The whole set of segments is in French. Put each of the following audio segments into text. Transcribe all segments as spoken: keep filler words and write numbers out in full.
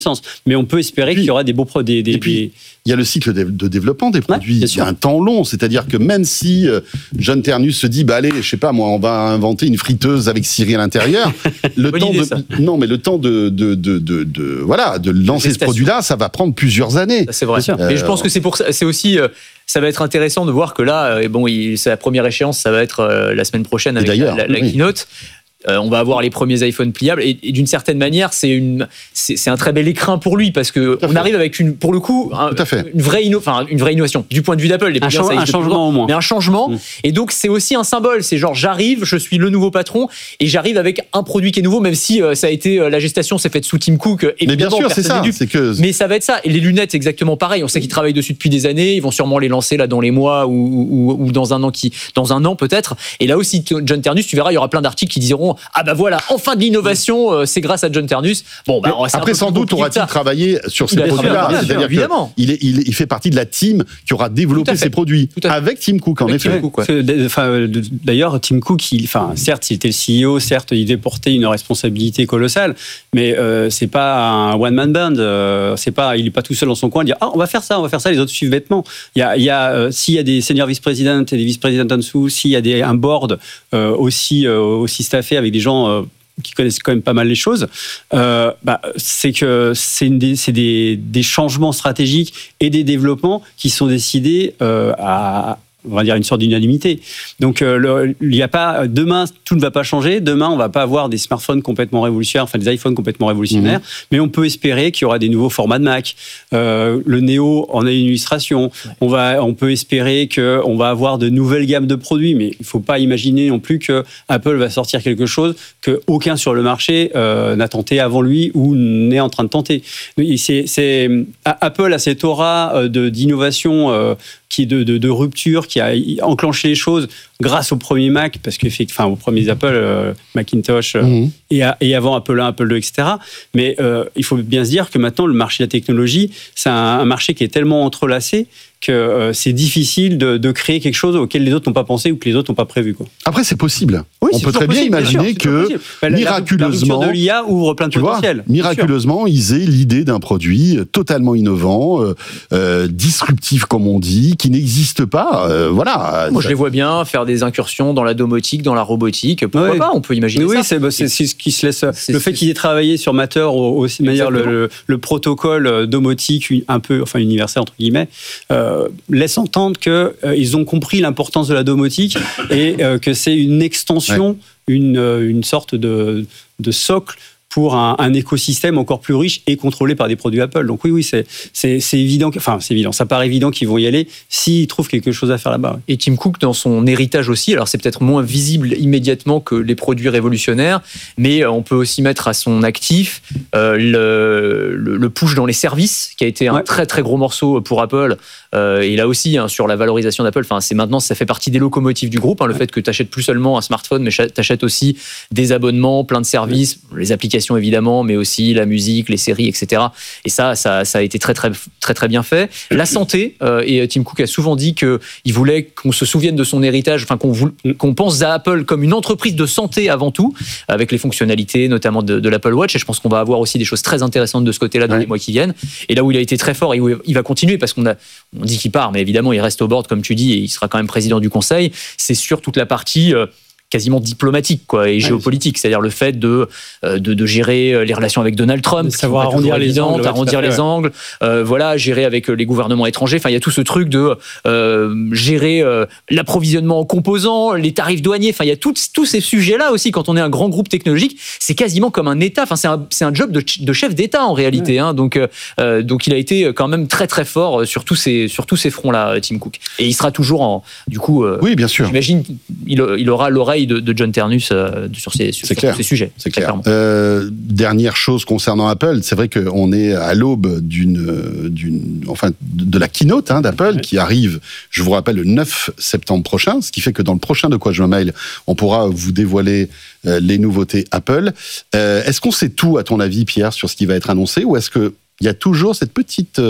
Mais on peut espérer puis, qu'il y aura des beaux produits. Des, et puis, des... il y a le cycle de, de développement des produits. Ouais, il y a un temps long, c'est-à-dire que même si euh, John Ternus se dit, bah allez, je sais pas, moi, on va inventer une friteuse avec Siri à l'intérieur, le temps idée, de, ça. non, mais le temps de, de, de, de, de voilà, de lancer ce produit-là, ça va prendre plusieurs années. Ça, c'est vrai. Euh, Et je pense que c'est pour ça, c'est aussi. Euh, Ça va être intéressant de voir que là, euh, bon, il, c'est la première échéance, ça va être euh, la semaine prochaine avec la, la, la oui. keynote. Euh, on va avoir les premiers iPhones pliables et, et d'une certaine manière, c'est une, c'est, c'est un très bel écrin pour lui parce que on arrive avec une, pour le coup, un, une vraie, inno, enfin une vraie innovation du point de vue d'Apple. Les un, pliables, cha- ça un changement au moins, mais un changement. Mmh. Et donc c'est aussi un symbole. C'est genre j'arrive, je suis le nouveau patron et j'arrive avec un produit qui est nouveau, même si euh, ça a été euh, la gestation s'est faite sous Tim Cook. Euh, mais bien sûr, c'est ça. C'est que... Mais ça va être ça. Et les lunettes, exactement pareil. On sait qu'ils travaillent dessus depuis des années. Ils vont sûrement les lancer là dans les mois ou, ou, ou dans un an qui, dans un an peut-être. Et là aussi, John Ternus, tu verras, il y aura plein d'articles qui diront ah bah voilà. Enfin de l'innovation, euh, c'est grâce à John Ternus. Bon, bah, après, sans doute, aura-t-il travaillé sur ces produits-là. C'est-à-dire qu'il est, il, il fait partie de la team qui aura développé ces produits avec Tim Cook, en avec effet. Tim Cook, ouais. enfin, d'ailleurs, Tim Cook, il, enfin, certes, il était le C E O, certes, il devait porter une responsabilité colossale, mais euh, c'est pas un one-man band. Euh, c'est pas, il est pas tout seul dans son coin à dire ah, on va faire ça, on va faire ça, les autres suivent bêtement. Il y a, il y a euh, s'il y a des senior vice-présidents et des vice-présidents en dessous, s'il y a des, un board euh, aussi, euh, aussi staffé avec des gens euh, qui connaissent quand même pas mal les choses, euh, bah, c'est que c'est, une des, c'est des, des changements stratégiques et des développements qui sont décidés euh, à, on va dire, une sorte d'unanimité. Donc, euh, le, il y a pas, demain, tout ne va pas changer. Demain, on ne va pas avoir des smartphones complètement révolutionnaires, enfin des iPhones complètement révolutionnaires, mmh. mais on peut espérer qu'il y aura des nouveaux formats de Mac. Euh, le Neo en a une illustration. Ouais. On, va, on peut espérer qu'on va avoir de nouvelles gammes de produits, mais il ne faut pas imaginer non plus que Apple va sortir quelque chose qu'aucun sur le marché euh, n'a tenté avant lui ou n'est en train de tenter. C'est, c'est, Apple a cette aura de, d'innovation euh, qui est de, de, de rupture, qui a enclenché les choses grâce au premier Mac, parce que, enfin, aux premiers Apple, euh, Macintosh, euh, mmh. et, à, et avant Apple un, Apple deux, et cetera. Mais euh, il faut bien se dire que maintenant, le marché de la technologie, c'est un, un marché qui est tellement entrelacé que euh, c'est difficile de, de créer quelque chose auquel les autres n'ont pas pensé ou que les autres n'ont pas prévu, quoi. Après, c'est possible. Oui, on c'est peut très possible, bien imaginer bien sûr, que la, miraculeusement, la, la de l'I A ouvre plein de potentiel. Vois, miraculeusement, ils aient l'idée d'un produit totalement innovant, euh, euh, disruptif comme on dit, qui n'existe pas. Euh, voilà. Moi, ça... je les vois bien faire des incursions dans la domotique, dans la robotique. Pourquoi ouais. pas ? On peut imaginer oui, ça. Oui, c'est, c'est, c'est ce qui se laisse. C'est, le fait qu'ils aient travaillé sur Matter, aussi d'ailleurs le, le, le protocole domotique un peu, enfin universel entre guillemets, euh, laisse entendre qu'ils euh, ont compris l'importance de la domotique et euh, que c'est une extension, ouais. une, une sorte de, de socle pour un, un écosystème encore plus riche et contrôlé par des produits Apple. Donc oui, oui, c'est, c'est, c'est évident, que, enfin c'est évident, ça paraît évident qu'ils vont y aller s'ils trouvent quelque chose à faire là-bas. Ouais. Et Tim Cook, dans son héritage aussi, alors c'est peut-être moins visible immédiatement que les produits révolutionnaires, mais on peut aussi mettre à son actif euh, le, le, le push dans les services, qui a été un ouais. très très gros morceau pour Apple. Euh, et là aussi, hein, sur la valorisation d'Apple, enfin, c'est maintenant, ça fait partie des locomotives du groupe, hein, le ouais. fait que tu achètes plus seulement un smartphone, mais tu achètes aussi des abonnements, plein de services, ouais. les applications évidemment, mais aussi la musique, les séries, et cetera. Et ça, ça, ça a été très, très, très, très bien fait. La santé, euh, et Tim Cook a souvent dit qu'il voulait qu'on se souvienne de son héritage, enfin qu'on, voulait, qu'on pense à Apple comme une entreprise de santé avant tout, avec les fonctionnalités notamment de, de l'Apple Watch. Et je pense qu'on va avoir aussi des choses très intéressantes de ce côté-là dans ouais. les mois qui viennent. Et là où il a été très fort et où il va continuer, parce qu'on a, on dit qu'il part, mais évidemment il reste au board comme tu dis, et il sera quand même président du conseil. C'est sur toute la partie euh, quasiment diplomatique quoi, et ouais, géopolitique, c'est-à-dire le fait de, de, de gérer les relations avec Donald Trump, de savoir arrondir les angles, arrondir les angles, euh, voilà, gérer avec les gouvernements étrangers. Enfin, il y a tout ce truc de euh, gérer euh, l'approvisionnement en composants, les tarifs douaniers. Enfin, il y a tout, tous ces sujets-là aussi. Quand on est un grand groupe technologique, c'est quasiment comme un État. Enfin, c'est un, c'est un job de, de chef d'État en réalité. Ouais. Hein, donc, euh, donc, il a été quand même très très fort sur tous ces sur tous ces fronts-là, Tim Cook. Et il sera toujours en, du coup. Euh, oui, bien sûr. J'imagine il, il aura l'oreille De, de John Ternus euh, sur ces, sur, sur ces sujets. C'est clair. Euh, dernière chose concernant Apple, c'est vrai qu'on est à l'aube d'une, d'une, enfin, de la keynote hein, d'Apple ouais. qui arrive, je vous rappelle, le neuf septembre prochain, ce qui fait que dans le prochain De Quoi Je me mail, on pourra vous dévoiler euh, les nouveautés Apple. Euh, est-ce qu'on sait tout, à ton avis, Pierre, sur ce qui va être annoncé, ou est-ce qu'il y a toujours cette petite... Euh,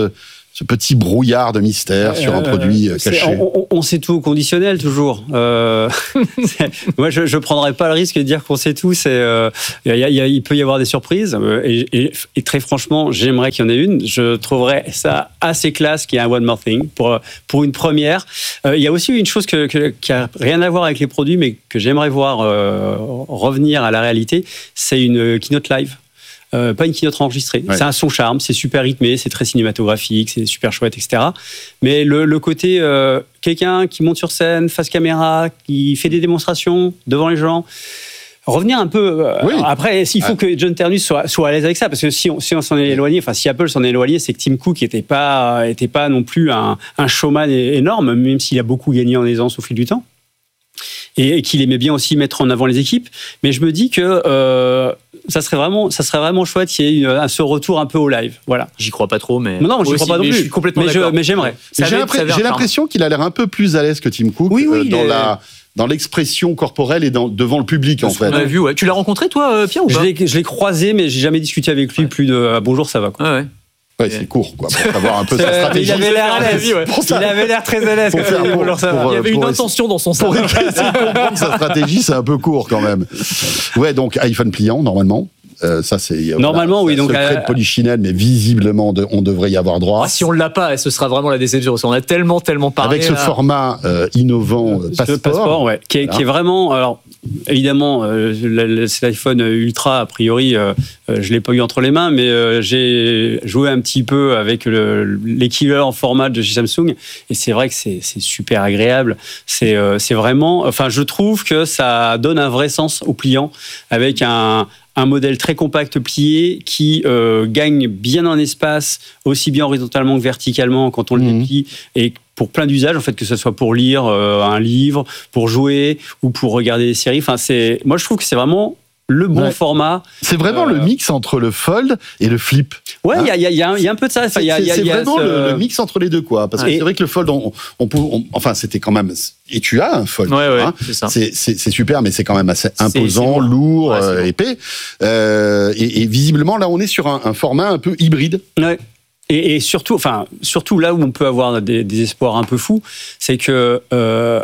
ce petit brouillard de mystère sur un euh, produit caché. On, on, on sait tout au conditionnel toujours. Euh, moi, je ne prendrais pas le risque de dire qu'on sait tout. C'est, euh, y a, y a, il peut y avoir des surprises. Et, et, et très franchement, j'aimerais qu'il y en ait une. Je trouverais ça assez classe qu'il y ait un One More Thing pour, pour une première. Euh, il y a aussi une chose que, que, qui n'a rien à voir avec les produits, mais que j'aimerais voir euh, revenir à la réalité. C'est une keynote live. Euh, pas une keynote enregistrée. Ouais. Ça a son charme, c'est super rythmé, c'est très cinématographique, c'est super chouette, et cetera. Mais le, le côté euh, quelqu'un qui monte sur scène, face caméra, qui fait des démonstrations devant les gens, revenir un peu. Euh, oui. Après, il faut ah. que John Ternus soit, soit à l'aise avec ça, parce que si on, si on s'en est éloigné, enfin si Apple s'en est éloigné, c'est que Tim Cook n'était pas, était pas non plus un, un showman énorme, même s'il a beaucoup gagné en aisance au fil du temps. Et, et qu'il aimait bien aussi mettre en avant les équipes. Mais je me dis que euh, ça serait vraiment, ça serait vraiment chouette qu'il y ait une, ce retour un peu au live. Voilà. J'y crois pas trop, mais non, non j'y crois pas non plus. Je suis complètement mais, d'accord. Je, mais j'aimerais. Mais j'ai, impré- j'ai l'impression qu'il a l'air un peu plus à l'aise que Tim Cook oui, oui, euh, dans est... la. dans l'expression corporelle et dans, devant le public, en fait. On a vu, ouais. Tu l'as rencontré, toi, Pierre, ou pas ? Je l'ai, je l'ai croisé, mais j'ai jamais discuté avec lui ouais. plus de ah, bonjour, ça va, quoi. Ouais, ouais. Ouais, c'est court, quoi, pour savoir un peu sa stratégie. Il avait l'air à l'aise. Ouais. Il avait l'air très à l'aise. Pour faire, pour, pour, pour, il y avait une intention dans son cerveau. Pour essayer de comprendre sa stratégie, c'est un peu court, quand même. Ouais, donc iPhone pliant, normalement. Euh, ça, c'est normalement, voilà, oui. Donc, secret euh... de Polichinelle, mais visiblement, de, on devrait y avoir droit. Ah, si on l'a pas, ce sera vraiment la déception. On a tellement, tellement parlé. Avec ce là. format euh, innovant, euh, passeport, passeport, ouais, qui est, voilà. qui est vraiment. Alors, évidemment, euh, c'est l'iPhone Ultra. A priori, euh, je l'ai pas eu entre les mains, mais euh, j'ai joué un petit peu avec le, les killers en format de chez Samsung, et c'est vrai que c'est, c'est super agréable. C'est, euh, c'est vraiment. Enfin, je trouve que ça donne un vrai sens au pliant avec un. Un modèle très compact plié qui euh, gagne bien en espace, aussi bien horizontalement que verticalement quand on le mmh. déplie, et pour plein d'usages, en fait, que ce soit pour lire euh, un livre, pour jouer ou pour regarder des séries. Enfin, c'est, moi, je trouve que c'est vraiment le bon ouais. format. C'est vraiment euh... le mix entre le fold et le flip. Ouais, il hein y, y, y, y a un peu de ça. Enfin, c'est y a, c'est, y a, c'est y a vraiment ce... le, le mix entre les deux, quoi. Parce que et... c'est vrai que le fold, on, on, on, on, enfin, c'était quand même. Et tu as un fold. Ouais, ouais, hein. c'est, ça. C'est, c'est, c'est super, mais c'est quand même assez imposant, c'est, c'est lourd, ouais, euh, épais. Euh, et, et visiblement, là, on est sur un, un format un peu hybride. Ouais. Et, et surtout, enfin, surtout là où on peut avoir des, des espoirs un peu fous, c'est que euh,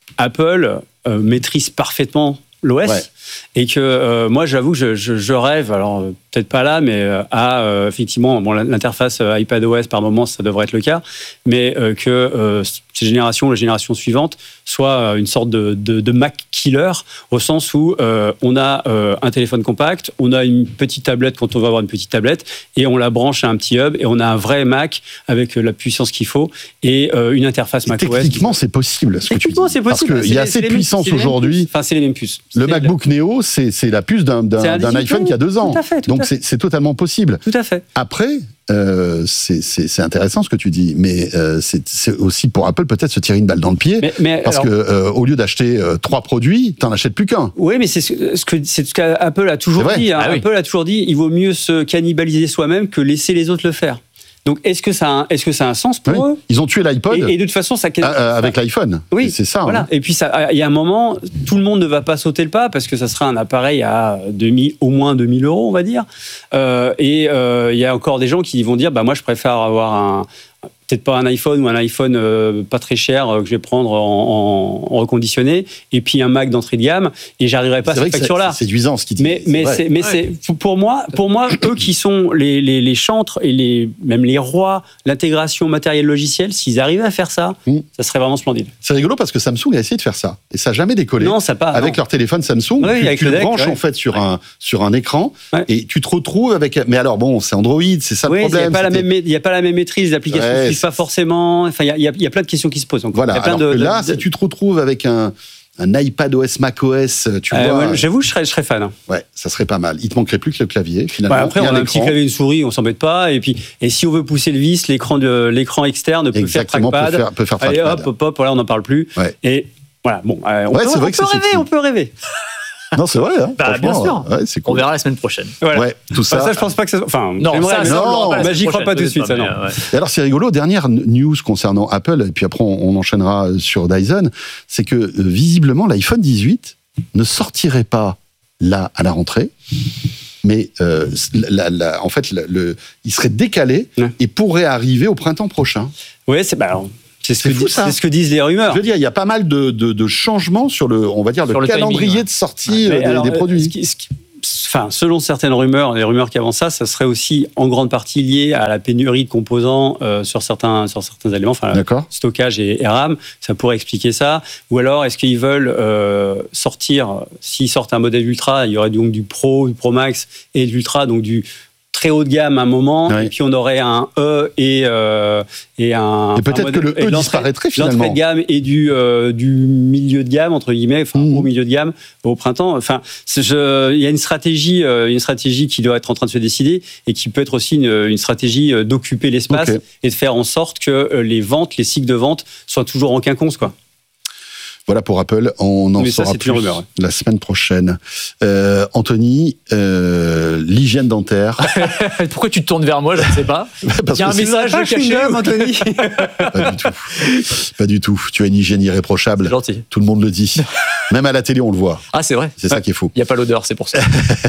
Apple euh, maîtrise parfaitement l'O S. Ouais. Et que euh, moi, j'avoue, je, je, je rêve, alors euh, peut-être pas là, mais euh, à euh, effectivement, bon, l'interface euh, iPadOS par moment, ça devrait être le cas, mais euh, que euh, ces générations, la génération suivante, soit une sorte de, de, de Mac killer, au sens où euh, on a euh, un téléphone compact, on a une petite tablette quand on va avoir une petite tablette, et on la branche à un petit hub, et on a un vrai Mac avec la puissance qu'il faut, et euh, une interface et macOS. Techniquement, c'est possible. Ce techniquement, que tu dis. c'est possible. Parce qu'il y a assez de puissance aujourd'hui. Enfin, c'est les mêmes puces. Le c'est MacBook le... Neo, c'est, c'est la puce d'un, d'un, d'un iPhone qui a deux ans. Tout à fait, tout Donc, à fait. C'est, c'est totalement possible. Tout à fait. Après, euh, c'est, c'est, c'est intéressant ce que tu dis, mais euh, c'est, c'est aussi pour Apple peut-être se tirer une balle dans le pied, mais, mais parce alors, que euh, au lieu d'acheter euh, trois produits, t'en achètes plus qu'un. Oui, mais c'est ce que c'est ce qu'Apple a toujours dit. Hein. Ah, Apple oui. a toujours dit, il vaut mieux se cannibaliser soi-même que laisser les autres le faire. Donc, est-ce que ça a un, est-ce que ça a un sens pour oui. eux ? Ils ont tué l'iPod. Et, et de toute façon, ça. Euh, avec l'iPhone. Oui, c'est ça. Voilà. Hein. Et puis, il y a un moment, tout le monde ne va pas sauter le pas parce que ça sera un appareil à deux mille, au moins deux mille euros, on va dire. Euh, et il euh, y a encore des gens qui vont dire, bah moi, je préfère avoir un. Peut-être pas un iPhone ou un iPhone euh, pas très cher euh, que je vais prendre en, en, en reconditionné, et puis un Mac d'entrée de gamme, et j'arriverai pas c'est à cette facture-là. C'est séduisant ce qu'ils disent. Mais, mais, c'est, mais ouais. c'est, pour moi, pour moi, eux qui sont les, les, les chantres et les, même les rois, l'intégration matériel logiciel, s'ils arrivaient à faire ça, mmh. ça serait vraiment splendide. C'est rigolo parce que Samsung a essayé de faire ça, et ça n'a jamais décollé. Non, ça pas. Avec non. leur téléphone Samsung, oui, tu, avec tu le le deck, branches ouais. en fait sur, ouais. un, sur un écran, ouais. et tu te retrouves avec. Mais alors bon, c'est Android, c'est ça oui, le problème. Il n'y a pas la même maîtrise, les applications ne suivent pas forcément. Enfin, il y, y, y a plein de questions qui se posent. Donc, voilà. Y a plein alors de, que là, de, de... si tu te retrouves avec un, un iPadOS, macOS, tu euh, vois. Ouais, j'avoue, je serais, je serais fan. Ouais, ça serait pas mal. Il te manquerait plus que le clavier, finalement. Ouais, après, on a un, un petit clavier et une souris, on s'embête pas. Et puis, et si on veut pousser le vis, l'écran de l'écran externe peut Exactement, faire trackpad. Peut faire, peut faire Allez, trackpad. hop, hop, hop, voilà, on n'en parle plus. Ouais. Et voilà, bon, euh, on, ouais, peut, c'est vrai on que peut c'est rêver, sexy. on peut rêver. Non, c'est vrai. Hein, bah, bien sûr. Ouais, c'est cool. On verra la semaine prochaine. Voilà. Ouais, tout ça. Bah, ça, je pense pas que ça. Enfin, non, ça, mais non, bah, j'y crois pas tout de suite. Ça, non. Ouais. Et alors, c'est rigolo. Dernière news concernant Apple, et puis après, on, on enchaînera sur Dyson, c'est que euh, visiblement, l'iPhone dix-huit ne sortirait pas là à la rentrée, mais euh, la, la, en fait, le, le, il serait décalé ouais. et pourrait arriver au printemps prochain. Oui, c'est, bah, alors, c'est, ce c'est, que, fou, c'est ce que disent les rumeurs. Je veux dire, il y a pas mal de, de, de changements sur le, on va dire, le, le calendrier timing, ouais. de sortie ouais, des, alors, des produits. Ce qui, ce qui, Enfin, selon certaines rumeurs, les rumeurs qui avancent ça, ça serait aussi en grande partie lié à la pénurie de composants euh, sur certains sur certains éléments, enfin D'accord. stockage et, et RAM, ça pourrait expliquer ça. Ou alors, est-ce qu'ils veulent euh, sortir, s'ils sortent un modèle Ultra, il y aurait donc du Pro, du Pro Max et de l'Ultra, donc du très haut de gamme à un moment, oui. et puis on aurait un E et, euh, et un... Et peut-être un que le E disparaîtrait finalement. L'entrée de gamme et du, euh, du milieu de gamme, entre guillemets, enfin mmh. au milieu de gamme, au printemps. Enfin, je, il y a une stratégie, euh, une stratégie qui doit être en train de se décider et qui peut être aussi une, une stratégie d'occuper l'espace okay. et de faire en sorte que les ventes, les cycles de vente soient toujours en quinconce, quoi. Voilà pour Apple, on en Mais ça, saura plus rumeur, ouais. la semaine prochaine. Euh, Anthony, euh, l'hygiène dentaire. Pourquoi tu te tournes vers moi, je ne sais pas. Il y a un message caché, Anthony. Pas du tout. Pas du tout. Tu as une hygiène irréprochable. C'est gentil. Tout le monde le dit. Même à la télé, on le voit. Ah, c'est vrai. C'est ça qui est fou. Il n'y a pas l'odeur, c'est pour ça.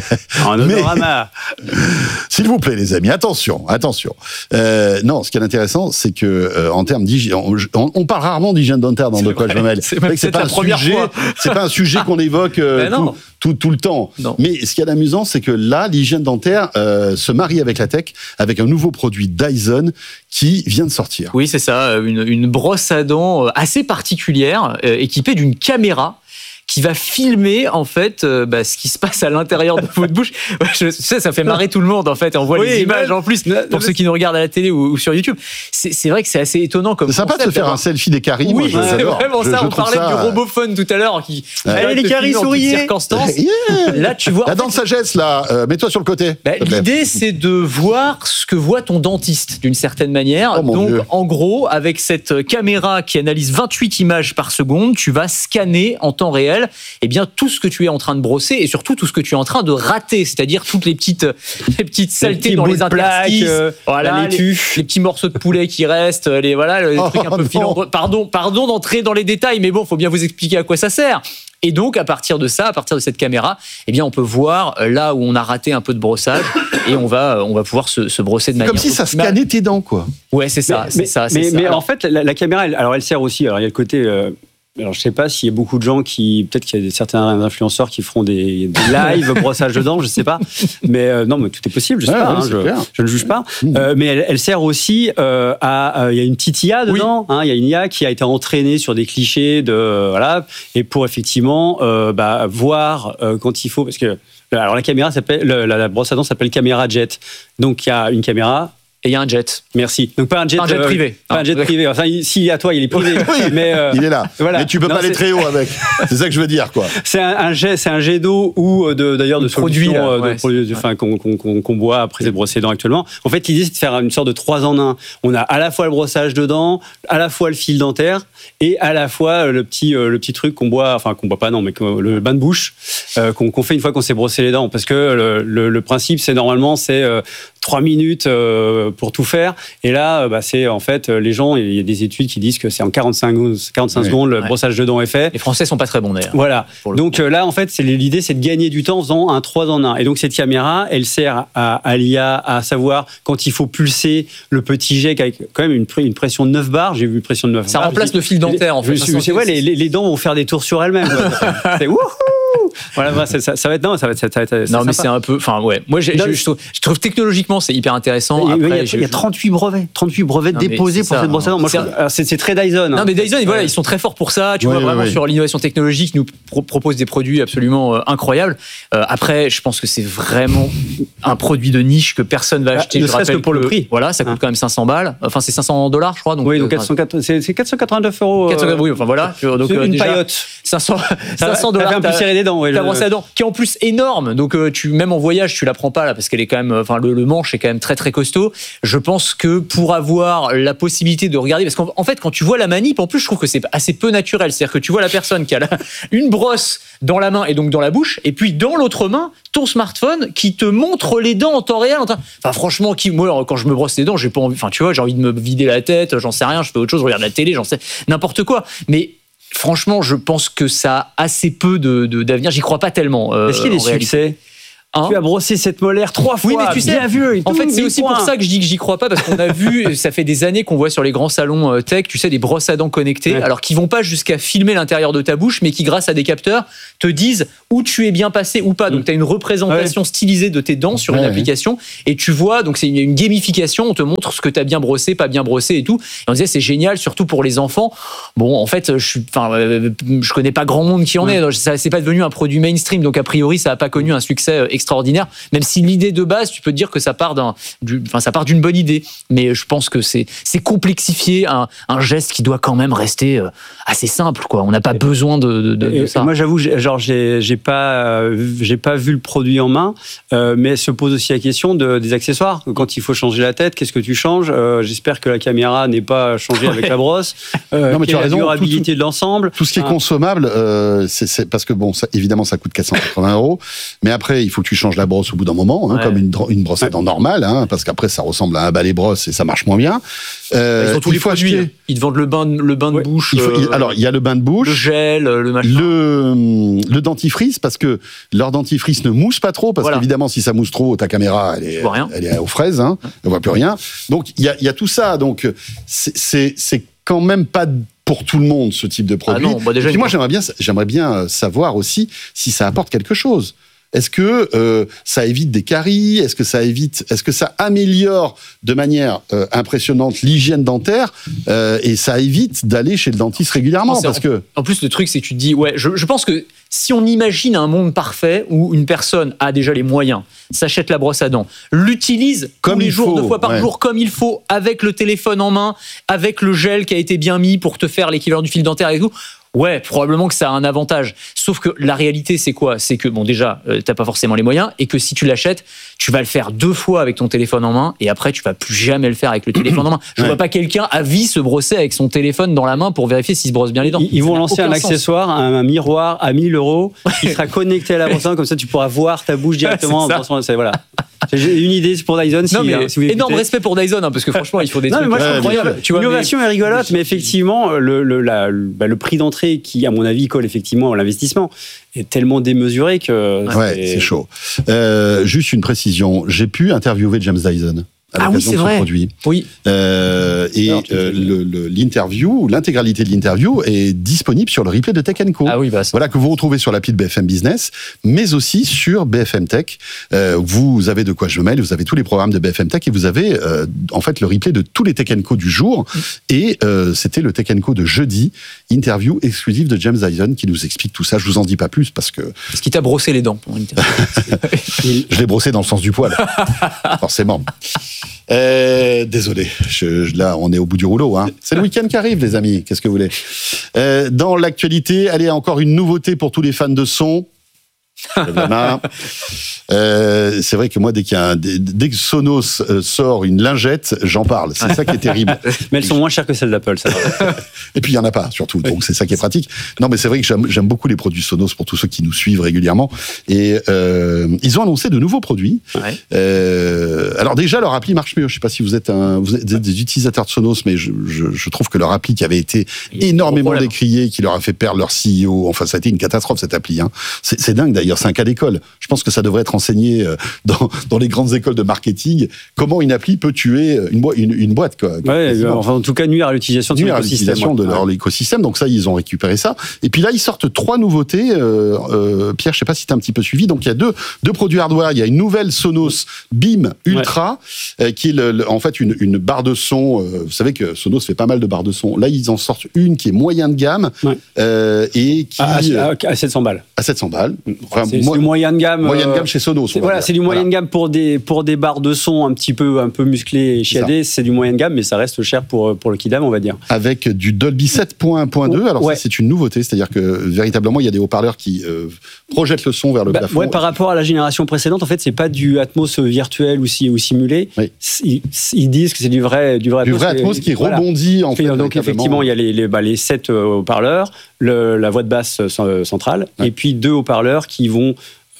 En odorama. S'il vous plaît, les amis, attention, attention. Euh, non, ce qui est intéressant, c'est que euh, en termes d'hygiène, on, on parle rarement d'hygiène dentaire dans c'est De quoi vrai. je me mêle. C'est, même, c'est, c'est pas la un première sujet, fois. C'est pas un sujet qu'on évoque euh, tout, tout, tout le temps. Non. Mais ce qui est amusant, c'est que là, l'hygiène dentaire euh, se marie avec la tech, avec un nouveau produit Dyson qui vient de sortir. Oui, c'est ça, une, une brosse à dents assez particulière, euh, équipée d'une caméra qui va filmer en fait euh, bah, ce qui se passe à l'intérieur de votre bouche. Ouais, je sais, ça fait marrer tout le monde en fait. On voit oui, les images en plus pour ceux qui nous regardent à la télé ou, ou sur YouTube. C'est, c'est vrai que c'est assez étonnant comme. C'est sympa de se faire un selfie des caries. Oui, moi, c'est vraiment je, ça. je On parlait ça... du robophone tout à l'heure qui. Ouais. Allez les caries, souriez. Circonstances. Yeah. Là, tu vois. La dent de sagesse là. Euh, mets-toi sur le côté. Bah, l'idée, c'est de voir ce que voit ton dentiste d'une certaine manière. Oh, donc, Dieu. en gros, avec cette caméra qui analyse vingt-huit images par seconde, tu vas scanner en temps réel. Eh bien, tout ce que tu es en train de brosser et surtout tout ce que tu es en train de rater, c'est-à-dire toutes les petites, les petites saletés les dans les interstices, euh, voilà, les, les petits morceaux de poulet qui restent, les voilà, les oh, trucs un peu filandreux. Pardon, pardon d'entrer dans les détails, mais bon, faut bien vous expliquer à quoi ça sert. Et donc, à partir de ça, à partir de cette caméra, eh bien, on peut voir là où on a raté un peu de brossage et on va, on va pouvoir se, se brosser de c'est manière. Comme si ça scannait tes dents, quoi. Ouais, c'est ça, mais, c'est mais, ça. C'est mais, ça. mais Alors, en fait, la, la caméra, elle, alors elle sert aussi. Alors il y a le côté. Euh, alors je sais pas s'il y a beaucoup de gens qui, peut-être qu'il y a des, certains influenceurs qui feront des, des live brossage de dents, je sais pas. Mais euh, non, mais tout est possible. Je sais ouais, pas. ouais, hein, je, je ne juge pas. Mmh. Euh, mais elle, elle sert aussi euh, à. Il euh, y a une petite I A dedans. Il oui. hein, y a une I A qui a été entraînée sur des clichés de euh, voilà et pour effectivement euh, bah, voir euh, quand il faut parce que alors la caméra s'appelle la, la brosse à dents s'appelle caméra jet. Donc il y a une caméra. Et il y a un jet. Merci. Donc pas un jet, pas un jet euh, privé. Pas non, un jet d'accord. privé. Enfin, si à toi, il est privé. Oui, mais euh, il est là. Voilà. Mais tu peux non, pas aller très haut avec. C'est ça que je veux dire, quoi. C'est un, un jet, c'est un jet d'eau ou de, d'ailleurs de produits, euh, ouais, de produits, enfin, qu'on, qu'on, qu'on, qu'on boit après les brosser les dents actuellement. En fait, l'idée c'est de faire une sorte de trois en un. On a à la fois le brossage de dents, à la fois le fil dentaire et à la fois le petit, euh, le petit truc qu'on boit, enfin qu'on boit pas non, mais le bain de bouche euh, qu'on, qu'on fait une fois qu'on s'est brossé les dents. Parce que le, le, le principe, c'est normalement c'est euh, trois minutes euh, pour tout faire. Et là, bah, c'est en fait, les gens, il y a des études qui disent que c'est en quarante-cinq, quarante-cinq ouais, secondes, le ouais. brossage de dents est fait. Les Français sont pas très bons d'ailleurs. Voilà. Donc euh, là, en fait, c'est, l'idée, c'est de gagner du temps en faisant un trois en un. Et donc, cette caméra, elle sert à, à l'I A à savoir quand il faut pulser le petit jet avec quand même une, une pression de neuf bars. J'ai vu une pression de neuf ça bars. Ça remplace le fil dentaire, en fait. Je, je, c'est, ouais, les, les, les dents vont faire des tours sur elles-mêmes. C'est wouhou! Voilà, ça, ça, ça va être non, ça va être, ça va être non, mais c'est un peu, enfin ouais. Moi, j'ai, je, je, trouve, je trouve technologiquement c'est hyper intéressant. Il, Après, il, y a, je, il y a trente-huit brevets, trente-huit brevets non, déposés pour ça, cette brosse à dents. Moi, c'est, je, c'est, c'est très Dyson. Non, hein. mais Dyson, voilà, ils sont très forts pour ça. Tu oui, vois oui, vraiment oui. sur l'innovation technologique, ils nous pro- proposent des produits absolument euh, incroyables. Euh, après, je pense que c'est vraiment un produit de niche que personne va acheter. Ne je serait-ce que pour le prix. Voilà, ça coûte hein. quand même cinq cents balles. Enfin, c'est cinq cents dollars, je crois. Donc, oui, donc euh, quatre cent quatre, c'est, c'est quatre cent quatre-vingt-neuf euros. quatre cents, oui, enfin voilà. Donc, c'est euh, une déjà, paillote. cinq cents dollars. Un peu serré des dents. Ta brosse à dents, qui est en plus énorme. Donc, euh, tu, même en voyage, tu la prends pas là parce qu'elle est quand même, enfin, le, le manche est quand même très très costaud. Je pense que pour avoir la possibilité de regarder, parce qu'en en fait, quand tu vois la manip, en plus, je trouve que c'est assez peu naturel. C'est-à-dire que tu vois la personne qui a la, une brosse dans la main et donc dans la bouche, et puis dans l'autre main, ton smartphone qui te montre les dents en temps réel. En train... Enfin, franchement, qui, moi, quand je me brosse les dents, j'ai pas envie, enfin, tu vois, j'ai envie de me vider la tête, j'en sais rien, je fais autre chose, je regarde la télé, j'en sais n'importe quoi. Mais franchement, je pense que ça a assez peu de, de, d'avenir. J'y crois pas tellement. Euh, Est-ce qu'il y a des succès ? Hein tu as brossé cette molaire trois fois. Oui, mais tu sais, bien vu. Et en tout, fait, c'est aussi points. pour ça que je dis que j'y crois pas, parce qu'on a vu, ça fait des années qu'on voit sur les grands salons tech, tu sais, des brosses à dents connectées, ouais. alors qui vont pas jusqu'à filmer l'intérieur de ta bouche, mais qui, grâce à des capteurs, te disent où tu es bien passé ou pas. Donc, tu as une représentation ouais. stylisée de tes dents sur ouais, une application, ouais. et tu vois, donc c'est une, une gamification, on te montre ce que tu as bien brossé, pas bien brossé et tout. Et on disait, c'est génial, surtout pour les enfants. Bon, en fait, je suis, enfin, euh, je connais pas grand monde qui en ouais. est. Ça, c'est pas devenu un produit mainstream, donc a priori, ça a pas connu un succès extraordinaire. Même si l'idée de base, tu peux te dire que ça part d'un, du, enfin, ça part d'une bonne idée. Mais je pense que c'est, c'est complexifier un, un geste qui doit quand même rester euh, assez simple, quoi. On n'a pas et, besoin de, de, de, et, de ça. Moi, j'avoue, j'ai, genre, j'ai, j'ai pas, euh, j'ai pas vu le produit en main, euh, mais se pose aussi la question de, des accessoires. Quand il faut changer la tête, qu'est-ce que tu changes ? euh, J'espère que la caméra n'est pas changée ouais. avec la brosse. Euh, non, mais tu as raison. La durabilité tout, tout, de l'ensemble. Tout ce qui est consommable, euh, c'est, c'est parce que bon, ça, évidemment, ça coûte quatre cent quatre-vingts euros. Mais après, il faut que tu changes la brosse au bout d'un moment, hein, ouais. comme une, une brosse à dents normale, hein, parce qu'après, ça ressemble à un balai brosse et ça marche moins bien. Euh, Ils ont tous les produits. Acheter... Ils te vendent le bain, le bain de ouais. bouche. Il faut, il, alors, il y a le bain de bouche, le gel, le machin. Le, le dentifrice, parce que leur dentifrice ne mousse pas trop, parce voilà. qu'évidemment, si ça mousse trop, ta caméra, elle est, elle est aux fraises, hein, elle voit plus rien. Donc, il y a, il y a tout ça. Donc, c'est, c'est, c'est quand même pas pour tout le monde, ce type de produit. Ah non, bah déjà, et puis moi, j'aimerais bien, j'aimerais bien savoir aussi si ça apporte quelque chose. Est-ce que euh, ça évite des caries ? Est-ce que ça évite ? Est-ce que ça améliore de manière euh, impressionnante l'hygiène dentaire euh, et ça évite d'aller chez le dentiste régulièrement non, parce en, que en plus le truc c'est que tu te dis ouais je, je pense que si on imagine un monde parfait où une personne a déjà les moyens, s'achète la brosse à dents, l'utilise comme tous les jours, faut, deux fois par ouais. jour comme il faut, avec le téléphone en main, avec le gel qui a été bien mis pour te faire l'équivalent du fil dentaire et tout. Ouais, probablement que ça a un avantage. Sauf que la réalité, c'est quoi ? C'est que, bon, déjà, euh, t'as pas forcément les moyens, et que si tu l'achètes, tu vas le faire deux fois avec ton téléphone en main, et après, tu vas plus jamais le faire avec le téléphone en main. Je ouais. vois pas quelqu'un à vie se brosser avec son téléphone dans la main pour vérifier s'il se brosse bien les dents. Ils, ils vont lancer un accessoire, un, un miroir à mille euros, qui sera connecté à la brosse à dents, comme ça, tu pourras voir ta bouche directement. Ouais, c'est, c'est voilà. J'ai une idée pour Dyson. Si, non, mais hein, si vous énorme respect pour Dyson, hein, parce que franchement, il faut des non, trucs mais moi, euh, incroyables. Tu vois, l'innovation mais... est rigolote, mais effectivement, le, le, la, le, bah, le prix d'entrée, qui, à mon avis, colle effectivement à l'investissement, est tellement démesuré que. Ouais, c'est, c'est chaud. Euh, juste une précision. J'ai pu interviewer James Dyson. À ah oui, c'est vrai. Produit. Oui. Euh, et Alors, euh, le, le, l'interview, l'intégralité de l'interview est disponible sur le replay de Tech and Co. Ah oui, bah, voilà, que vous retrouvez sur l'appli de B F M Business, mais aussi sur B F M Tech. Euh, vous avez de quoi je me mêle, vous avez tous les programmes de B F M Tech et vous avez euh, en fait le replay de tous les Tech and Co du jour. Mm. Et euh, c'était le Tech and Co de jeudi, interview exclusive de James Dyson qui nous explique tout ça. Je vous en dis pas plus parce que. Parce qu'il t'a brossé les dents pour une interview. Je l'ai brossé dans le sens du poil, forcément. Euh, désolé, je, je, là on est au bout du rouleau. Hein. C'est le week-end qui arrive, les amis. Qu'est-ce que vous voulez ? euh, Dans l'actualité, allez, encore une nouveauté pour tous les fans de son. Euh, c'est vrai que moi, dès, qu'il y a un, dès, dès que Sonos euh, sort une lingette, j'en parle. C'est ça qui est terrible. Mais elles sont moins chères que celles d'Apple, ça va. Et puis il y en a pas, surtout. Donc c'est ça qui est pratique. Non, mais c'est vrai que j'aime, j'aime beaucoup les produits Sonos pour tous ceux qui nous suivent régulièrement. Et euh, ils ont annoncé de nouveaux produits. Ouais. Euh, alors déjà, leur appli marche mieux. Je sais pas si vous êtes, un, vous êtes des utilisateurs de Sonos, mais je, je, je trouve que leur appli qui avait été énormément décriée, qui leur a fait perdre leur C E O. Enfin, ça a été une catastrophe cette appli. Hein. C'est, c'est dingue d'ailleurs. C'est un cas d'école. Je pense que ça devrait être enseigné dans, dans les grandes écoles de marketing. Comment une appli peut tuer une, bo- une, une boîte, quoi. Ouais, enfin, en tout cas, nuire à l'utilisation de, nuire à l'utilisation de leur ouais. écosystème. Donc ça, ils ont récupéré ça. Et puis là, ils sortent trois nouveautés. Euh, euh, Pierre, je sais pas si tu as un petit peu suivi. Donc il y a deux, deux produits hardware. Il y a une nouvelle Sonos Beam Ultra, ouais. euh, qui est le, le, en fait une, une barre de son. Euh, vous savez que Sonos fait pas mal de barres de son. Là, ils en sortent une qui est moyen de gamme ouais. euh, et qui à, à, à sept cents balles. À sept cents balles. Enfin, c'est, mo- c'est du moyen de gamme. Moyen de gamme chez Sonos. C'est, voilà, c'est du moyen de gamme pour des pour des barres de son un petit peu un peu musclées et chiadées. C'est, c'est du moyen de gamme, mais ça reste cher pour pour le Kidam, on va dire. Avec du Dolby sept point un point deux. Alors ouais. ça, c'est une nouveauté, c'est-à-dire que véritablement il y a des haut-parleurs qui euh, projettent le son vers le bah, plafond. Ouais, par rapport à la génération précédente, en fait, c'est pas du Atmos virtuel ou, si, ou simulé. Oui. Ils, ils disent que c'est du vrai du vrai du Atmos, vrai Atmos qui, qui voilà. rebondit en fait. Donc effectivement, il y a les les, bah, les sept haut-parleurs, le, la voix de basse centrale, ouais. et puis deux haut-parleurs qui vont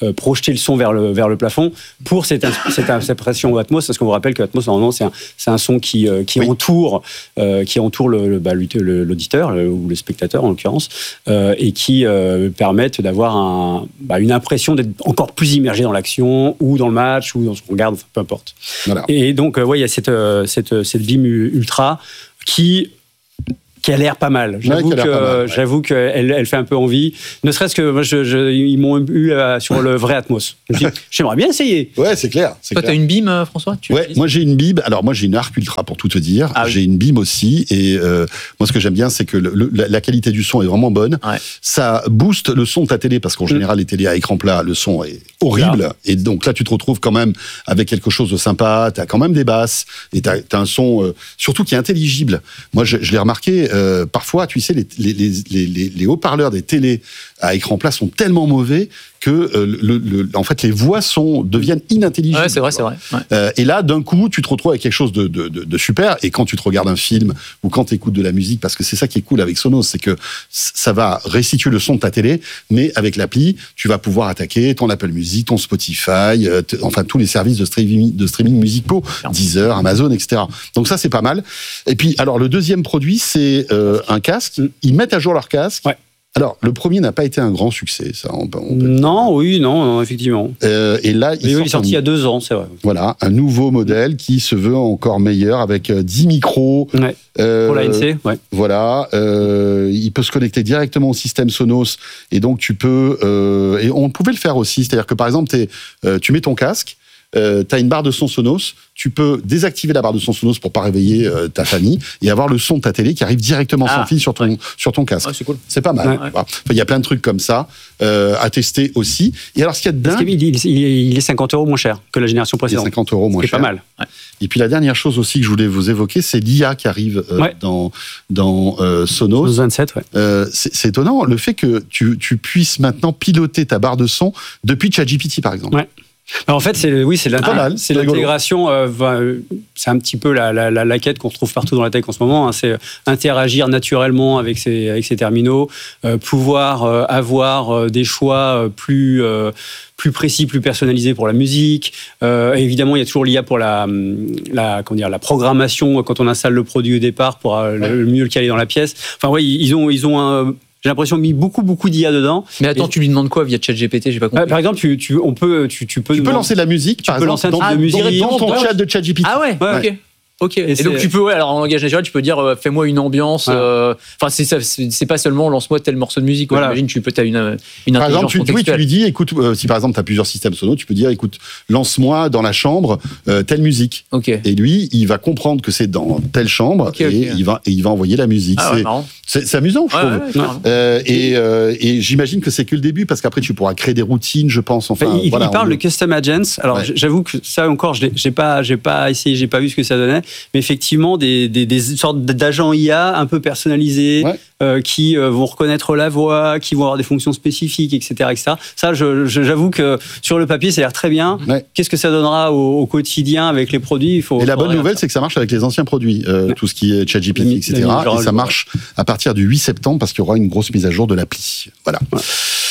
euh, projeter le son vers le, vers le plafond pour cette, cette, cette impression Atmos, parce qu'on vous rappelle que Atmos, normalement, c'est un, c'est un son qui, euh, qui, oui. entoure, euh, qui entoure le, le, bah, l'auditeur, le, ou le spectateur en l'occurrence, euh, et qui euh, permettent d'avoir un, bah, une impression d'être encore plus immergé dans l'action, ou dans le match, ou dans ce qu'on regarde, enfin, peu importe. Voilà. Et donc, euh, ouais, il y a cette, euh, cette, cette Beam Ultra qui... qui a l'air pas mal. J'avoue ouais, que mal, ouais. j'avoue qu'elle elle fait un peu envie. Ne serait-ce que moi, je, je, ils m'ont eu euh, sur le vrai Atmos. Je me dis, j'aimerais bien essayer. Ouais, c'est clair. C'est Toi, clair. t'as une Beam, euh, François tu Ouais, moi j'ai une Beam. Alors moi j'ai une Arc Ultra pour tout te dire. Ah, oui. J'ai une Beam aussi. Et euh, moi ce que j'aime bien, c'est que le, le, la, la qualité du son est vraiment bonne. Ouais. Ça booste le son de ta télé parce qu'en général mmh. les télés à écran plat, le son est horrible. Claire. Et donc là tu te retrouves quand même avec quelque chose de sympa. T'as quand même des basses et t'as, t'as un son euh, surtout qui est intelligible. Moi je, je l'ai remarqué euh, parfois. Tu sais, les, les, les, les, les haut-parleurs des télés à écran plat sont tellement mauvais que euh, le, le, en fait, les voix sont, deviennent inintelligibles. Ouais, c'est vrai, c'est vrai. Ouais. Euh, et là, d'un coup, tu te retrouves avec quelque chose de, de, de, de super. Et quand tu te regardes un film ou quand tu écoutes de la musique, parce que c'est ça qui est cool avec Sonos, c'est que ça va restituer le son de ta télé, mais avec l'appli, tu vas pouvoir attaquer ton Apple Music, ton Spotify, euh, t- enfin tous les services de streaming, de streaming musicaux, Deezer, Amazon, et cetera. Donc ça, c'est pas mal. Et puis, alors, le deuxième produit, c'est euh, un casque. Ils mettent à jour leur casque. Ouais. Alors, le premier n'a pas été un grand succès, ça. On peut, on peut non, oui, non, non, effectivement. Euh, et là, il, oui, il est sorti un, il y a deux ans, c'est vrai. Voilà, un nouveau modèle qui se veut encore meilleur avec dix micros. Ouais. Euh, Pour l'A N C, ouais. Voilà, euh, il peut se connecter directement au système Sonos et donc tu peux. Euh, et on pouvait le faire aussi, c'est-à-dire que par exemple, t'es, euh, tu mets ton casque. Euh, tu as une barre de son Sonos, tu peux désactiver la barre de son Sonos pour pas réveiller euh, ta famille et avoir le son de ta télé qui arrive directement ah, sans fil sur ton, ouais. sur ton casque. Ouais, c'est cool. C'est pas mal. Il ouais. enfin, y a plein de trucs comme ça euh, à tester aussi. Et alors, ce qu'il y a de dingue... Il, il, il est cinquante euros moins cher que la génération précédente. Il est cinquante euros moins c'est cher. C'est pas mal. Ouais. Et puis la dernière chose aussi que je voulais vous évoquer, c'est l'I A qui arrive euh, ouais. dans, dans euh, Sonos. Sonos vingt-sept, ouais. Euh, c'est, c'est étonnant le fait que tu, tu puisses maintenant piloter ta barre de son depuis ChatGPT, par exemple. Ouais. Alors en fait, c'est oui, c'est, l'intég- mal, c'est, c'est l'intégration. Euh, c'est un petit peu la, la, la, la quête qu'on retrouve partout dans la tech en ce moment. Hein, c'est interagir naturellement avec ces, avec ces terminaux, euh, pouvoir euh, avoir euh, des choix euh, plus euh, plus précis, plus personnalisés pour la musique. Euh, évidemment, il y a toujours l'I A pour la, la, comment dire, la programmation quand on installe le produit au départ pour euh, ouais. le mieux le caler dans la pièce. Enfin, oui, ils ont ils ont un J'ai l'impression mis beaucoup beaucoup d'I A dedans. Mais attends, et... tu lui demandes quoi via ChatGPT? J'ai pas compris. Par exemple, tu, tu, on peut, tu, tu peux, tu peux lancer de la musique. Tu peux lancer un type ah, de musique dans ton chat de ChatGPT. Ah ouais, ouais. ok. Ok. Et, et donc tu peux, ouais, alors en langage naturel, tu peux dire euh, fais-moi une ambiance. Enfin, euh, c'est, c'est, c'est pas seulement lance-moi tel morceau de musique. Voilà. J'imagine tu peux, t'as une, une par intelligence exemple, tu, oui, tu lui dis, écoute, euh, si par exemple t'as plusieurs systèmes sonos, tu peux dire, écoute, lance-moi dans la chambre euh, telle musique. Ok. Et lui, il va comprendre que c'est dans telle chambre okay, et okay. il va et il va envoyer la musique. Ah, c'est, ouais, c'est, c'est amusant, je ouais, trouve. Ouais, euh, et, euh, et j'imagine que c'est que le début parce qu'après tu pourras créer des routines, je pense. Enfin, il, voilà, il parle on... de custom agents. Alors ouais. j'avoue que ça encore, je l'ai, j'ai pas, j'ai pas essayé, j'ai pas vu ce que ça donnait, mais effectivement. Des, des, des sortes d'agents I A un peu personnalisés ouais. euh, qui euh, vont reconnaître la voix, qui vont avoir des fonctions spécifiques, et cetera, et cetera. Ça, je, je, j'avoue que sur le papier, ça a l'air très bien. Ouais. Qu'est-ce que ça donnera au, au quotidien avec les produits? Il faut. Et la bonne nouvelle, c'est que ça marche avec les anciens produits, euh, ouais. tout ce qui est ChatGPT, et cetera. Et ça marche à partir du huit septembre parce qu'il y aura une grosse mise à jour de l'appli. Voilà. Ouais.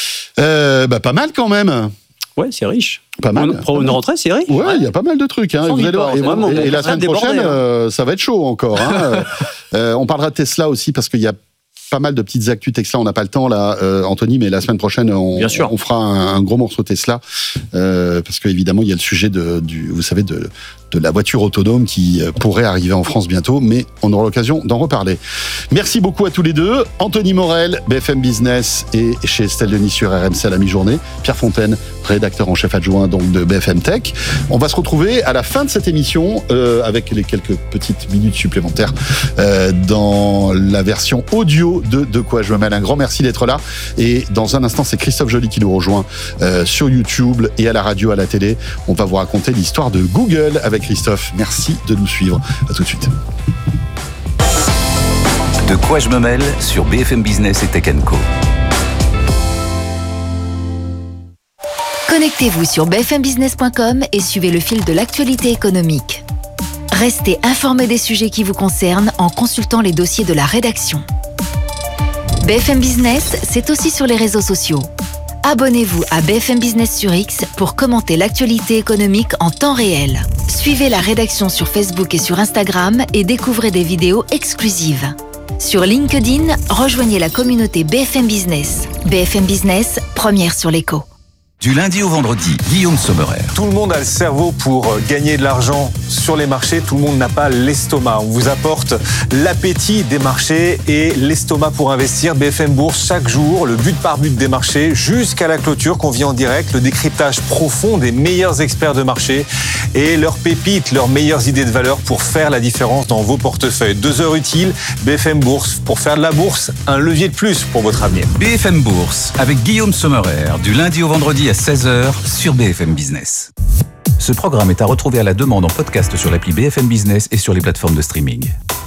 Euh, bah, pas mal quand même. Ouais, c'est riche. Pas mal. Pour une rentrée, c'est riche. Ouais, il y a pas mal de trucs. Hein. Et, pas, et, vraiment, et, et la semaine prochaine, hein. euh, ça va être chaud encore. Hein. euh, on parlera de Tesla aussi parce qu'il y a pas mal de petites actus Tesla. On n'a pas le temps là, euh, Anthony, mais la semaine prochaine, on, on fera un, un gros morceau Tesla euh, parce qu'évidemment, il y a le sujet de, du, vous savez, de, de la voiture autonome qui pourrait arriver en France bientôt, mais on aura l'occasion d'en reparler. Merci beaucoup à tous les deux. Anthony Morel, B F M Business, et chez Estelle Denis sur R M C à la mi-journée. Pierre Fontaine, rédacteur en chef adjoint donc de B F M Tech. On va se retrouver à la fin de cette émission euh, avec les quelques petites minutes supplémentaires euh, dans la version audio de De quoi je me mêle. Un grand merci d'être là. Et dans un instant, c'est Christophe Joly qui nous rejoint euh, sur YouTube et à la radio, à la télé. On va vous raconter l'histoire de Google avec Christophe. Merci de nous suivre. À tout de suite. De quoi je me mêle sur B F M Business et Tech and Co. Connectez-vous sur b f m business point com et suivez le fil de l'actualité économique. Restez informés des sujets qui vous concernent en consultant les dossiers de la rédaction. B F M Business, c'est aussi sur les réseaux sociaux. Abonnez-vous à B F M Business sur X pour commenter l'actualité économique en temps réel. Suivez la rédaction sur Facebook et sur Instagram et découvrez des vidéos exclusives. Sur LinkedIn, rejoignez la communauté B F M Business. B F M Business, première sur l'écho. Du lundi au vendredi, Guillaume Sommerer. Tout le monde a le cerveau pour gagner de l'argent sur les marchés. Tout le monde n'a pas l'estomac. On vous apporte l'appétit des marchés et l'estomac pour investir. B F M Bourse, chaque jour, le but par but des marchés jusqu'à la clôture qu'on vit en direct. Le décryptage profond des meilleurs experts de marché et leurs pépites, leurs meilleures idées de valeur pour faire la différence dans vos portefeuilles. Deux heures utiles, B F M Bourse. Pour faire de la bourse, un levier de plus pour votre avenir. B F M Bourse avec Guillaume Sommerer, du lundi au vendredi à seize heures sur B F M Business. Ce programme est à retrouver à la demande en podcast sur l'appli B F M Business et sur les plateformes de streaming.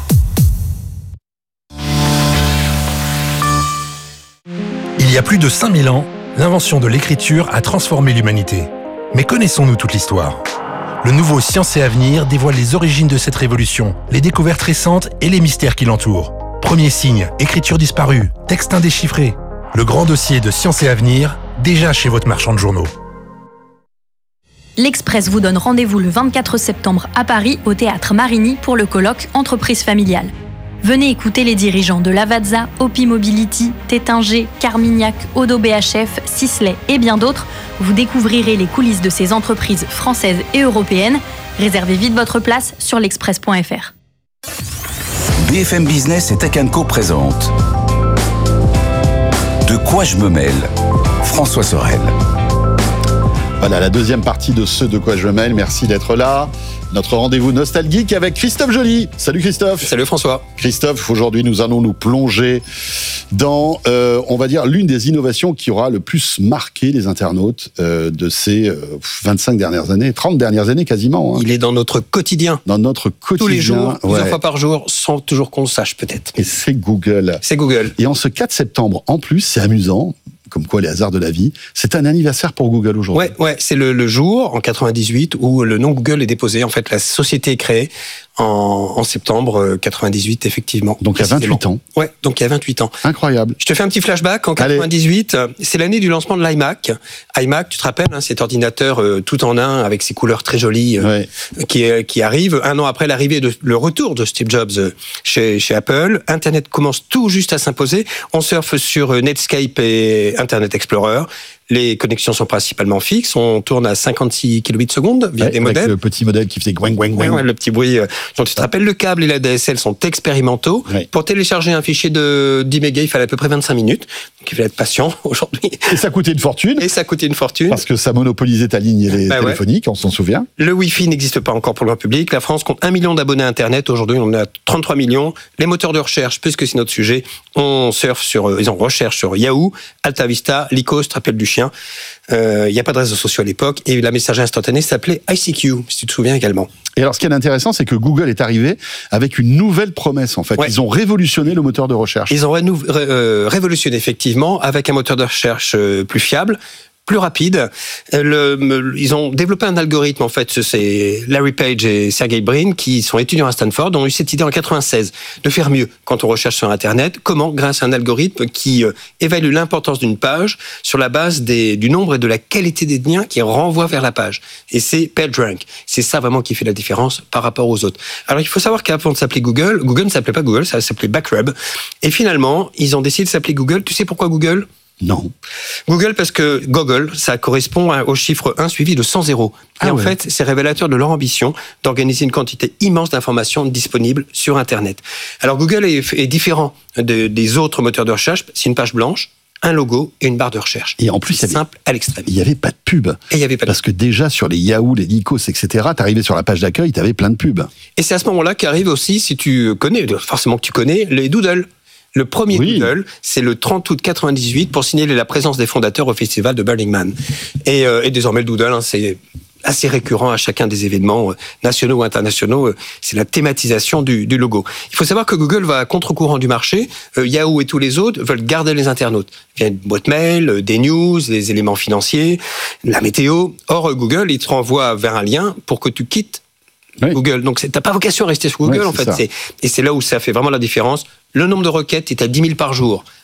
Il y a plus de cinq mille ans, l'invention de l'écriture a transformé l'humanité. Mais connaissons-nous toute l'histoire ? Le nouveau Science et Avenir dévoile les origines de cette révolution, les découvertes récentes et les mystères qui l'entourent. Premier signe, écriture disparue, texte indéchiffré. Le grand dossier de Science et Avenir, déjà chez votre marchand de journaux. L'Express vous donne rendez-vous le vingt-quatre septembre à Paris au Théâtre Marigny pour le colloque Entreprise familiale. Venez écouter les dirigeants de Lavazza, Opi Mobility, Tétinger, Carmignac, Odo B H F, Sisley et bien d'autres. Vous découvrirez les coulisses de ces entreprises françaises et européennes. Réservez vite votre place sur l'express point f r. B F M Business et Tech and Co présente De quoi je me mêle ? François Sorel. Voilà la deuxième partie de ce De quoi je me mêle. Merci d'être là. Notre rendez-vous nostalgique avec Christophe Joly. Salut Christophe. Salut François. Christophe, aujourd'hui nous allons nous plonger dans, euh, on va dire, l'une des innovations qui aura le plus marqué les internautes euh, de ces euh, vingt-cinq dernières années, trente dernières années quasiment. Hein. Il est dans notre quotidien. Dans notre quotidien. Tous les jours, plusieurs ouais. fois par jour, sans toujours qu'on le sache peut-être. Et c'est Google. C'est Google. Et en ce quatre septembre, en plus, c'est amusant, comme quoi les hasards de la vie, c'est un anniversaire pour Google aujourd'hui. Ouais, ouais, c'est le, le jour en quatre-vingt-dix-huit où le nom Google est déposé. En fait, la société est créée en, en septembre quatre-vingt-dix-huit, effectivement. Donc il y a vingt-huit ans. Ouais, donc il y a vingt-huit ans. Incroyable. Je te fais un petit flashback. En quatre-vingt-dix-huit, Allez. C'est l'année du lancement de l'iMac. iMac, tu te rappelles, hein, cet ordinateur euh, tout en un avec ses couleurs très jolies euh, ouais. qui, qui arrive. Un an après l'arrivée, de, le retour de Steve Jobs euh, chez, chez Apple, Internet commence tout juste à s'imposer. On surfe sur Netscape et Internet Explorer. Les connexions sont principalement fixes. On tourne à cinquante-six kilobits seconde via ouais, des modèles. Avec le petit modèle qui faisait gouing, gouing, gouing. Ouais, ouais, le petit bruit. Donc, tu te rappelles, le câble et la D S L sont expérimentaux. Ouais. Pour télécharger un fichier de dix mégas, il fallait à peu près vingt-cinq minutes. Donc, il fallait être patient aujourd'hui. Et ça coûtait une fortune. Et ça coûtait une fortune. Parce que ça monopolisait ta ligne les bah téléphonique, ouais. On s'en souvient. Le Wi-Fi n'existe pas encore pour le grand public. La France compte un million d'abonnés à Internet. Aujourd'hui, on est à trente-trois millions. Les moteurs de recherche, puisque c'est notre sujet, on surfe sur, ils en recherche sur Yahoo, AltaVista, Lycos, tu te rappelles du chien. Il euh, n'y a pas de réseaux sociaux à l'époque et la messagerie instantanée s'appelait I C Q, si tu te souviens également. Et alors, ce qui est intéressant, c'est que Google est arrivé avec une nouvelle promesse, en fait. Ouais. Ils ont révolutionné le moteur de recherche. Ils ont rénou- ré- euh, révolutionné, effectivement, avec un moteur de recherche euh, plus fiable, plus rapide. Le, ils ont développé un algorithme, en fait, c'est Larry Page et Sergey Brin, qui sont étudiants à Stanford, ont eu cette idée en quatre-vingt-seize de faire mieux quand on recherche sur Internet. Comment? Grâce à un algorithme qui euh, évalue l'importance d'une page sur la base des, du nombre et de la qualité des liens qui renvoient vers la page. Et c'est PageRank. C'est ça vraiment qui fait la différence par rapport aux autres. Alors, il faut savoir qu'avant de s'appeler Google, Google ne s'appelait pas Google, ça s'appelait Backrub. Et finalement, ils ont décidé de s'appeler Google. Tu sais pourquoi Google? Non. Google, parce que Google, ça correspond au chiffre un suivi de cent zéros. Et ah en ouais. fait, c'est révélateur de leur ambition d'organiser une quantité immense d'informations disponibles sur Internet. Alors, Google est, est différent de, des autres moteurs de recherche. C'est une page blanche, un logo et une barre de recherche. Et en plus, c'est simple à l'extrême. Il n'y avait pas de pub. Et il y avait pas de Parce que déjà, sur les Yahoo, les Lycos, et cetera, t'arrivais sur la page d'accueil, t'avais plein de pubs. Et c'est à ce moment-là qu'arrive aussi, si tu connais, forcément que tu connais, les doodles. Le premier oui. Doodle, c'est le trente août quatre-vingt-dix-huit pour signaler la présence des fondateurs au festival de Burning Man. Et, euh, et désormais, le Doodle, hein, c'est assez récurrent à chacun des événements euh, nationaux ou internationaux. Euh, c'est la thématisation du, du logo. Il faut savoir que Google va à contre-courant du marché. Euh, Yahoo et tous les autres veulent garder les internautes. Il y a une boîte mail, euh, des news, des éléments financiers, la météo. Or, euh, Google, il te renvoie vers un lien pour que tu quittes oui. Google. Donc, t'as pas vocation à rester sur Google, oui, en fait. C'est, et c'est là où ça fait vraiment la différence. Le nombre de requêtes est à dix mille par jour.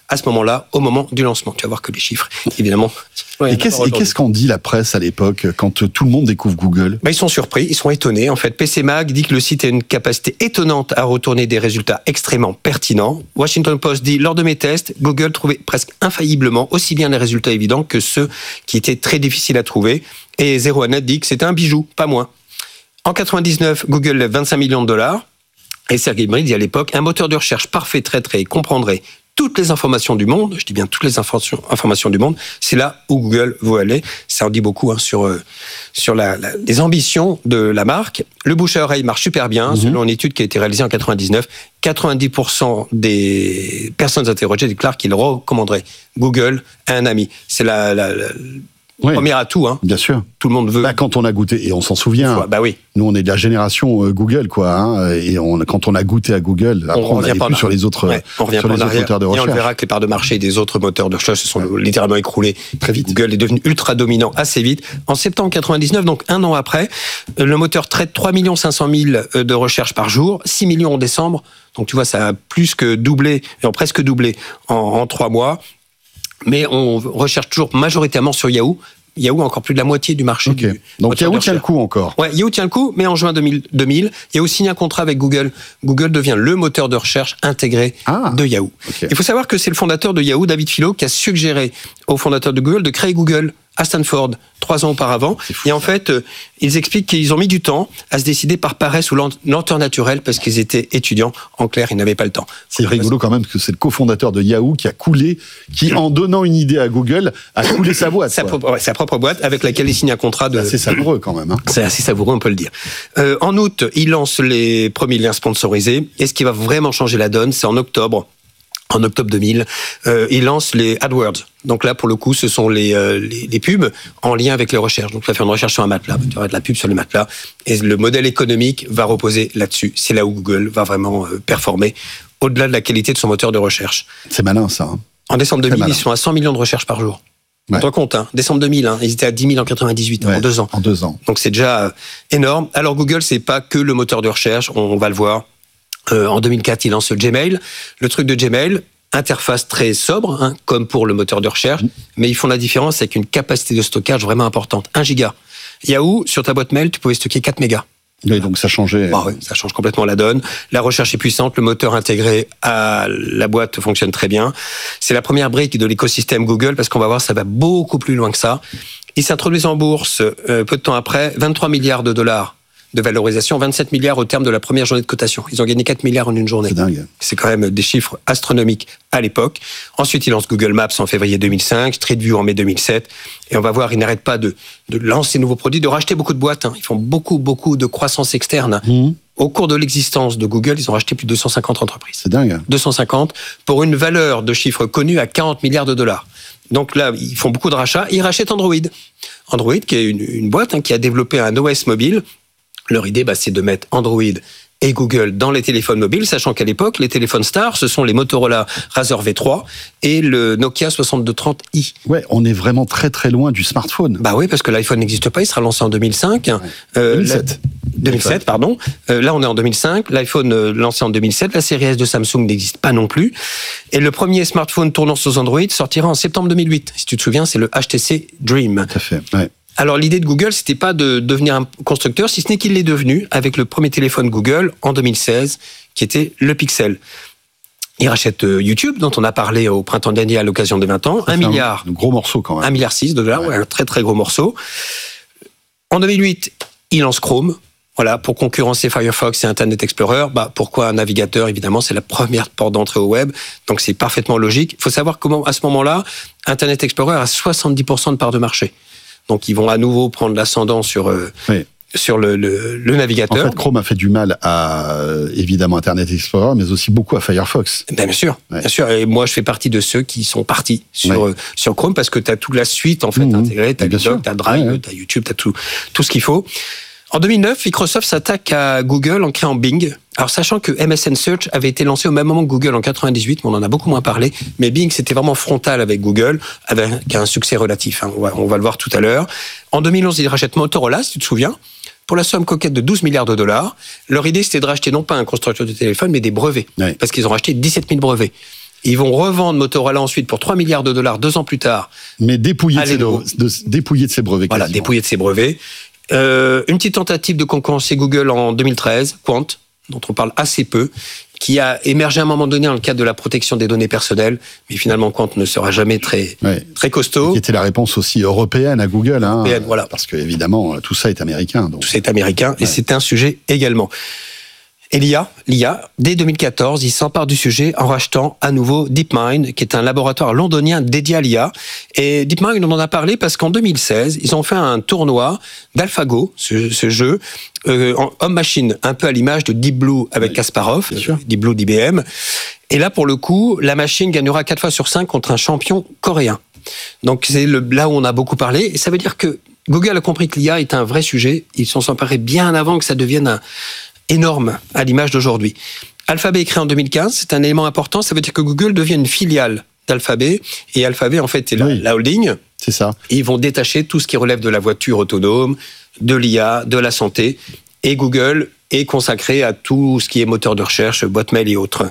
à ce moment-là, au moment du lancement. Tu vas voir que les chiffres, évidemment... Et qu'est-ce, et qu'est-ce qu'en dit la presse à l'époque, quand tout le monde découvre Google ? Ben, ils sont surpris, ils sont étonnés. En fait, P C Mag dit que le site a une capacité étonnante à retourner des résultats extrêmement pertinents. Washington Post dit, lors de mes tests, Google trouvait presque infailliblement aussi bien les résultats évidents que ceux qui étaient très difficiles à trouver. Et Zero Net dit que c'était un bijou, pas moins. En quatre-vingt-dix-neuf, Google lève vingt-cinq millions de dollars. Et Sergey Brin dit à l'époque, un moteur de recherche parfait traiterait et comprendrait toutes les informations du monde, je dis bien toutes les informations, informations du monde, c'est là où Google veut aller. Ça en dit beaucoup hein, sur, euh, sur la, la, les ambitions de la marque. Le bouche à oreille marche super bien. Mm-hmm. Selon une étude qui a été réalisée en quatre-vingt-dix-neuf, quatre-vingt-dix pour cent des personnes interrogées déclarent qu'ils recommanderaient Google à un ami. C'est la... la, la Oui, premier atout, hein. Bien sûr. Tout le monde veut. Bah, quand on a goûté, et on s'en souvient. Bah oui. Nous, on est de la génération euh, Google, quoi. Hein, et on, quand on a goûté à Google, après, on n'allait plus sur les autres, ouais, on revient sur pas les en autres moteurs de recherche. Et on verra que les parts de marché des autres moteurs de recherche se sont ouais. littéralement écroulées très vite. Google est devenu ultra dominant assez vite. En septembre quatre-vingt-dix-neuf, donc un an après, le moteur traite trois millions cinq cent mille de recherches par jour, six millions en décembre. Donc tu vois, ça a plus que doublé, et presque doublé en, en trois mois. Mais on recherche toujours majoritairement sur Yahoo. Yahoo a encore plus de la moitié du marché. Okay. Du Donc Yahoo tient le coup encore. Ouais, Yahoo tient le coup, mais en juin deux mille, Yahoo signe un contrat avec Google. Google devient le moteur de recherche intégré ah, de Yahoo. Okay. Il faut savoir que c'est le fondateur de Yahoo, David Filo, qui a suggéré au fondateur de Google de créer Google à Stanford, trois ans auparavant. Fou, et en fait, euh, ils expliquent qu'ils ont mis du temps à se décider par paresse ou lenteur naturelle parce qu'ils étaient étudiants. En clair, ils n'avaient pas le temps. C'est rigolo quand même que c'est le cofondateur de Yahoo qui a coulé, qui en donnant une idée à Google, a coulé sa boîte. Sa, propre, ouais, sa propre boîte avec laquelle il signe un contrat de... C'est assez savoureux quand même. Hein. C'est assez savoureux, on peut le dire. Euh, en août, il lance les premiers liens sponsorisés. Et ce qui va vraiment changer la donne, c'est en octobre. En octobre deux mille, euh, il lance les AdWords. Donc là, pour le coup, ce sont les, euh, les, les pubs en lien avec les recherches. Donc, tu vas faire une recherche sur un matelas, tu auras de la pub sur le matelas, et le modèle économique va reposer là-dessus. C'est là où Google va vraiment euh, performer, au-delà de la qualité de son moteur de recherche. C'est malin, ça. Hein. En décembre deux mille, malin. Ils sont à cent millions de recherches par jour. Ouais. On te compte, hein. Décembre deux mille, hein. Ils étaient à dix mille en quatre-vingt-dix-huit, ouais, en deux ans. En deux ans. Donc, c'est déjà euh, énorme. Alors, Google, c'est pas que le moteur de recherche, on, on va le voir. Euh, en deux mille quatre, il lance le Gmail. Le truc de Gmail, interface très sobre, hein, comme pour le moteur de recherche, mmh. mais ils font la différence avec une capacité de stockage vraiment importante, un giga. Yahoo, sur ta boîte mail, tu pouvais stocker quatre mégas. Oui, donc ça changeait. Bah ouais, ça change complètement la donne. La recherche est puissante, le moteur intégré à la boîte fonctionne très bien. C'est la première brique de l'écosystème Google, parce qu'on va voir, ça va beaucoup plus loin que ça. Ils s'introduisent en bourse euh, peu de temps après, vingt-trois milliards de dollars de valorisation, vingt-sept milliards au terme de la première journée de cotation. Ils ont gagné quatre milliards en une journée. C'est dingue. C'est quand même des chiffres astronomiques à l'époque. Ensuite, ils lancent Google Maps en février deux mille cinq, Street View en mai deux mille sept. Et on va voir, ils n'arrêtent pas de, de lancer de nouveaux produits, de racheter beaucoup de boîtes. Hein. Ils font beaucoup, beaucoup de croissance externe. Mmh. Au cours de l'existence de Google, ils ont racheté plus de deux cent cinquante entreprises. C'est dingue. deux cent cinquante pour une valeur de chiffre connue à quarante milliards de dollars. Donc là, ils font beaucoup de rachats. Ils rachètent Android. Android, qui est une, une boîte hein, qui a développé un O S mobile. Leur idée, bah, c'est de mettre Android et Google dans les téléphones mobiles, sachant qu'à l'époque, les téléphones stars, ce sont les Motorola Razr V trois et le Nokia soixante-deux trente i. Ouais, on est vraiment très très loin du smartphone. Bah oui, parce que l'iPhone n'existe pas, il sera lancé en deux mille cinq. Ouais. Euh, deux mille sept. La... deux mille sept, pardon. Euh, là, on est en deux mille cinq. L'iPhone euh, lancé en deux mille sept. La série S de Samsung n'existe pas non plus. Et le premier smartphone tournant sur Android sortira en septembre deux mille huit. Si tu te souviens, c'est le H T C Dream. Tout à fait, ouais. Alors, l'idée de Google, c'était pas de devenir un constructeur, si ce n'est qu'il l'est devenu avec le premier téléphone Google en deux mille seize, qui était le Pixel. Il rachète YouTube, dont on a parlé au printemps dernier à l'occasion des vingt ans, un milliard. Un gros morceau quand même. Un milliard six de dollars, ouais. Ouais, un très très gros morceau. En deux mille huit, il lance Chrome. Voilà, pour concurrencer Firefox et Internet Explorer. Bah, pourquoi un navigateur? Évidemment, c'est la première porte d'entrée au web. Donc, c'est parfaitement logique. Il faut savoir comment, à ce moment-là, Internet Explorer a soixante-dix pour cent de part de marché. Donc, ils vont à nouveau prendre l'ascendant sur, euh, oui. sur le, le, le navigateur. En fait, Chrome a fait du mal à, euh, évidemment, Internet Explorer, mais aussi beaucoup à Firefox. Ben, bien sûr, ouais. bien sûr. Et moi, je fais partie de ceux qui sont partis sur, ouais. euh, sur Chrome parce que tu as toute la suite, en fait, mmh, intégrée. Tu as Doc, tu as Drive, ouais, ouais. tu as YouTube, tu as tout, tout ce qu'il faut. En deux mille neuf, Microsoft s'attaque à Google en créant Bing. Alors, sachant que M S N Search avait été lancé au même moment que Google en quatre-vingt-dix-huit, mais on en a beaucoup moins parlé. Mais Bing, c'était vraiment frontal avec Google, avec un succès relatif. Hein. On va, on va le voir tout à l'heure. En deux mille onze, ils rachètent Motorola, si tu te souviens, pour la somme coquette de douze milliards de dollars. Leur idée, c'était de racheter non pas un constructeur de téléphone, mais des brevets. Oui. Parce qu'ils ont racheté dix-sept mille brevets. Ils vont revendre Motorola ensuite pour trois milliards de dollars deux ans plus tard. Mais dépouillé de, ses, Lenovo. de, dépouillé de ses brevets. Voilà, quasiment. dépouillé de ses brevets. Euh, une petite tentative de concurrencer Google en deux mille treize, Quant, dont on parle assez peu, qui a émergé à un moment donné dans le cadre de la protection des données personnelles, mais finalement Quant ne sera jamais très, ouais. très costaud. Qui était la réponse aussi européenne à Google, hein, européenne, voilà. Parce que évidemment tout ça est américain. Donc. Tout ça est américain, ouais. Et c'est un sujet également. Et l'I A, l'I A, dès deux mille quatorze, il s'empare du sujet en rachetant à nouveau DeepMind, qui est un laboratoire londonien dédié à l'I A. Et DeepMind, on en a parlé parce qu'en deux mille seize, ils ont fait un tournoi d'AlphaGo, ce, ce jeu, euh, en homme-machine, un peu à l'image de Deep Blue avec Kasparov, Deep Blue d'I B M. Et là, pour le coup, la machine gagnera quatre fois sur cinq contre un champion coréen. Donc c'est le, là où on a beaucoup parlé. Et ça veut dire que Google a compris que l'I A est un vrai sujet. Ils se sont emparés bien avant que ça devienne un énorme à l'image d'aujourd'hui. Alphabet est créé en deux mille quinze, c'est un élément important, ça veut dire que Google devient une filiale d'Alphabet, et Alphabet en fait est la, oui, la holding. C'est ça. Et ils vont détacher tout ce qui relève de la voiture autonome, de l'I A, de la santé, et Google est consacré à tout ce qui est moteur de recherche, boîte mail et autres.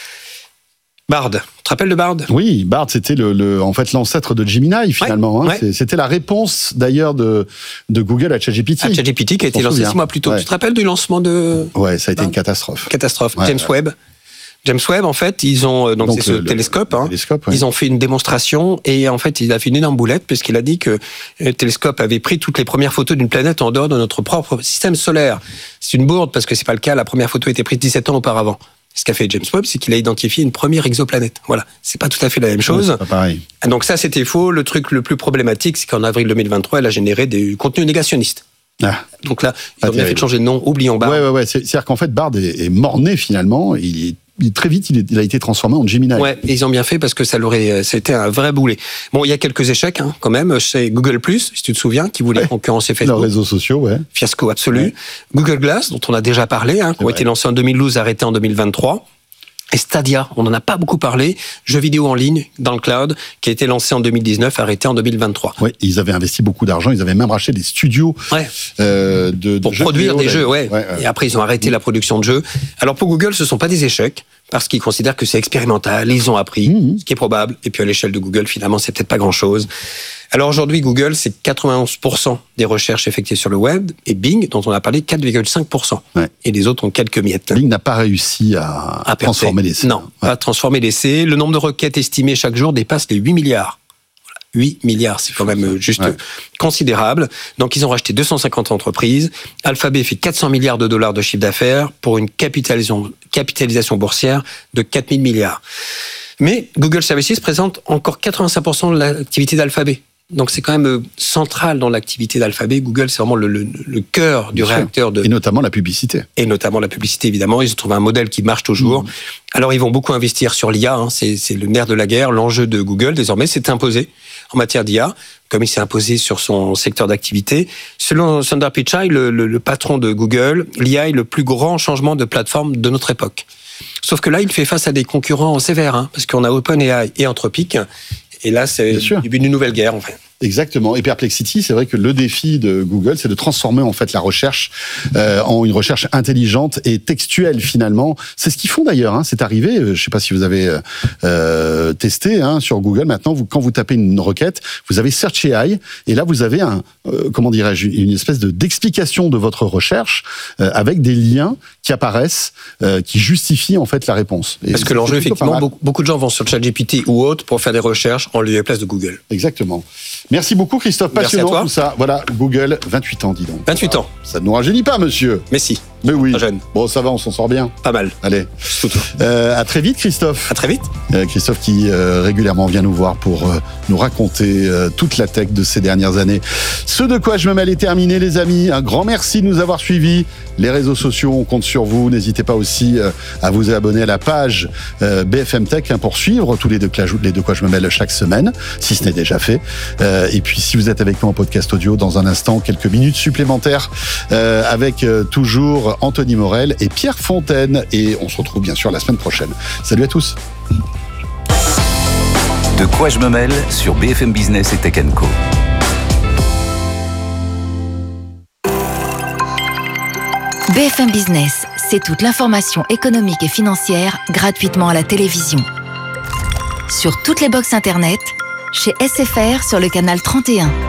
Bard, tu te rappelles de Bard ? Oui, Bard, c'était le, le, en fait l'ancêtre de Gemini finalement. Ouais, hein. ouais. C'était la réponse d'ailleurs de, de Google à ChatGPT. À ChatGPT qui a été lancé six mois plus tôt. Ouais. Tu te rappelles du lancement de Ouais, ça a été Bard ? Une catastrophe. Catastrophe. Ouais, James ouais. Webb. James Webb, en fait, ils ont donc, donc c'est ce le, télescope. Hein, télescope ouais. Ils ont fait une démonstration et en fait, il a fait une énorme boulette puisqu'il a dit que le télescope avait pris toutes les premières photos d'une planète en dehors de notre propre système solaire. C'est une bourde parce que c'est pas le cas. La première photo a été prise dix-sept ans auparavant. Ce qu'a fait James Webb, c'est qu'il a identifié une première exoplanète. Voilà, c'est pas tout à fait la même chose. Ouais, c'est pas pareil. Donc ça, c'était faux. Le truc le plus problématique, c'est qu'en avril deux mille vingt-trois, elle a généré des contenus négationnistes. Ah. Donc là, ils ont bien fait de changer de nom. Oublions Bard. Ouais, ouais, ouais. C'est, c'est-à-dire qu'en fait, Bard est, est mort-né finalement. Il est Il, très vite, il, est, il a été transformé en Gemini. Ouais, et ils ont bien fait parce que ça l'aurait, c'était un vrai boulet. Bon, il y a quelques échecs hein, quand même. C'est Google Plus, si tu te souviens, qui voulait ouais. concurrencer Facebook. Leurs réseaux sociaux, ouais. Fiasco absolu. Ouais. Google Glass, dont on a déjà parlé, hein, qui ont été lancés en deux mille douze, arrêtés en deux mille vingt-trois. Et Stadia, on n'en a pas beaucoup parlé, jeu vidéo en ligne dans le cloud, qui a été lancé en deux mille dix-neuf, arrêté en deux mille vingt-trois. Oui, ils avaient investi beaucoup d'argent, ils avaient même racheté des studios ouais. euh, de, de pour jeux produire vidéo, des jeux, ouais. Ouais, ouais. Et après, ils ont arrêté mmh. la production de jeux. Alors pour Google, ce ne sont pas des échecs, parce qu'ils considèrent que c'est expérimental, ils ont appris, mmh. ce qui est probable. Et puis à l'échelle de Google, finalement, c'est peut-être pas grand-chose. Alors aujourd'hui, Google, c'est quatre-vingt-onze pour cent des recherches effectuées sur le web, et Bing, dont on a parlé, quatre virgule cinq pour cent. Ouais. Et les autres ont quelques miettes. Bing n'a pas réussi à, à transformer l'essai. Non, ouais. pas transformer l'essai. Le nombre de requêtes estimées chaque jour dépasse les huit milliards. Voilà. huit milliards, c'est quand même juste ouais. considérable. Donc ils ont racheté deux cent cinquante entreprises. Alphabet fait quatre cents milliards de dollars de chiffre d'affaires pour une capitalisation, capitalisation boursière de quatre mille milliards. Mais Google Services présente encore quatre-vingt-cinq pour cent de l'activité d'Alphabet. Donc c'est quand même central dans l'activité d'Alphabet. Google, c'est vraiment le, le, le cœur du Bien réacteur. Sûr. De... Et notamment la publicité. Et notamment la publicité, évidemment. Ils ont trouvé un modèle qui marche toujours. Mmh. Alors ils vont beaucoup investir sur l'I A. Hein. C'est, c'est le nerf de la guerre. L'enjeu de Google, désormais, c'est imposé en matière d'I A, comme il s'est imposé sur son secteur d'activité. Selon Sundar Pichai, le, le, le patron de Google, l'I A est le plus grand changement de plateforme de notre époque. Sauf que là, il fait face à des concurrents sévères, hein, parce qu'on a OpenAI et Anthropic. Et là, c'est le début d'une nouvelle guerre, en fait. Exactement. Et Perplexity, c'est vrai que le défi de Google, c'est de transformer en fait la recherche euh, en une recherche intelligente et textuelle finalement. C'est ce qu'ils font d'ailleurs. Hein. C'est arrivé. Je ne sais pas si vous avez euh, testé hein, sur Google. Maintenant, vous, quand vous tapez une requête, vous avez Search A I et là vous avez un euh, comment dirais-je une espèce de d'explication de votre recherche euh, avec des liens qui apparaissent, euh, qui justifient en fait la réponse. Et Parce que l'enjeu, effectivement, beaucoup, beaucoup de gens vont sur ChatGPT ou autre pour faire des recherches en lieu et place de Google. Exactement. Merci beaucoup Christophe, passionnant tout ça. Voilà, Google, vingt-huit ans, dis donc. vingt-huit ans. Ça ne nous rajeunit pas, monsieur. Mais si. Mais oui. Pas jeune. Bon, ça va, on s'en sort bien. Pas mal. Allez. Tout euh, à très vite, Christophe. À très vite. Euh, Christophe qui euh, régulièrement vient nous voir pour euh, nous raconter euh, toute la tech de ces dernières années. Ce de quoi je me mêle est terminé, les amis. Un grand merci de nous avoir suivis. Les réseaux sociaux, on compte sur vous. N'hésitez pas aussi euh, à vous abonner à la page euh, B F M Tech hein, pour suivre tous les deux, les de quoi je me mêle chaque semaine, si ce n'est déjà fait. Euh, et puis, si vous êtes avec nous en podcast audio, dans un instant, quelques minutes supplémentaires euh, avec euh, toujours Anthony Morel et Pierre Fontaine. Et on se retrouve bien sûr la semaine prochaine. Salut à tous. De quoi je me mêle sur B F M Business et Tech and Co. B F M Business, c'est toute l'information économique et financière gratuitement à la télévision. sur toutes les box internet, chez S F R sur le canal trente et un,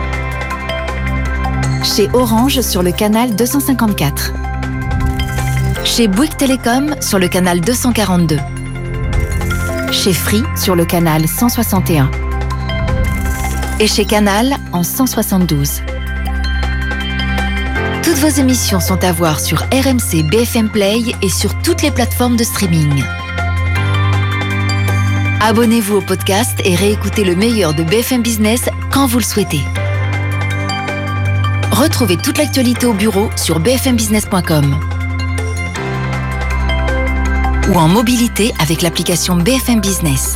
chez Orange sur le canal deux cent cinquante-quatre, chez Bouygues Télécom sur le canal deux cent quarante-deux, chez Free sur le canal cent soixante et un et chez Canal en cent soixante-douze. Toutes vos émissions sont à voir sur R M C B F M Play et sur toutes les plateformes de streaming. Abonnez-vous au podcast et réécoutez le meilleur de B F M Business quand vous le souhaitez. Retrouvez toute l'actualité au bureau sur b f m business point com ou en mobilité avec l'application B F M Business.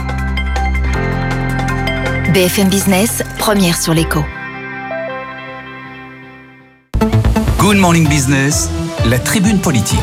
B F M Business, première sur l'écho. Good Morning Business, la tribune politique.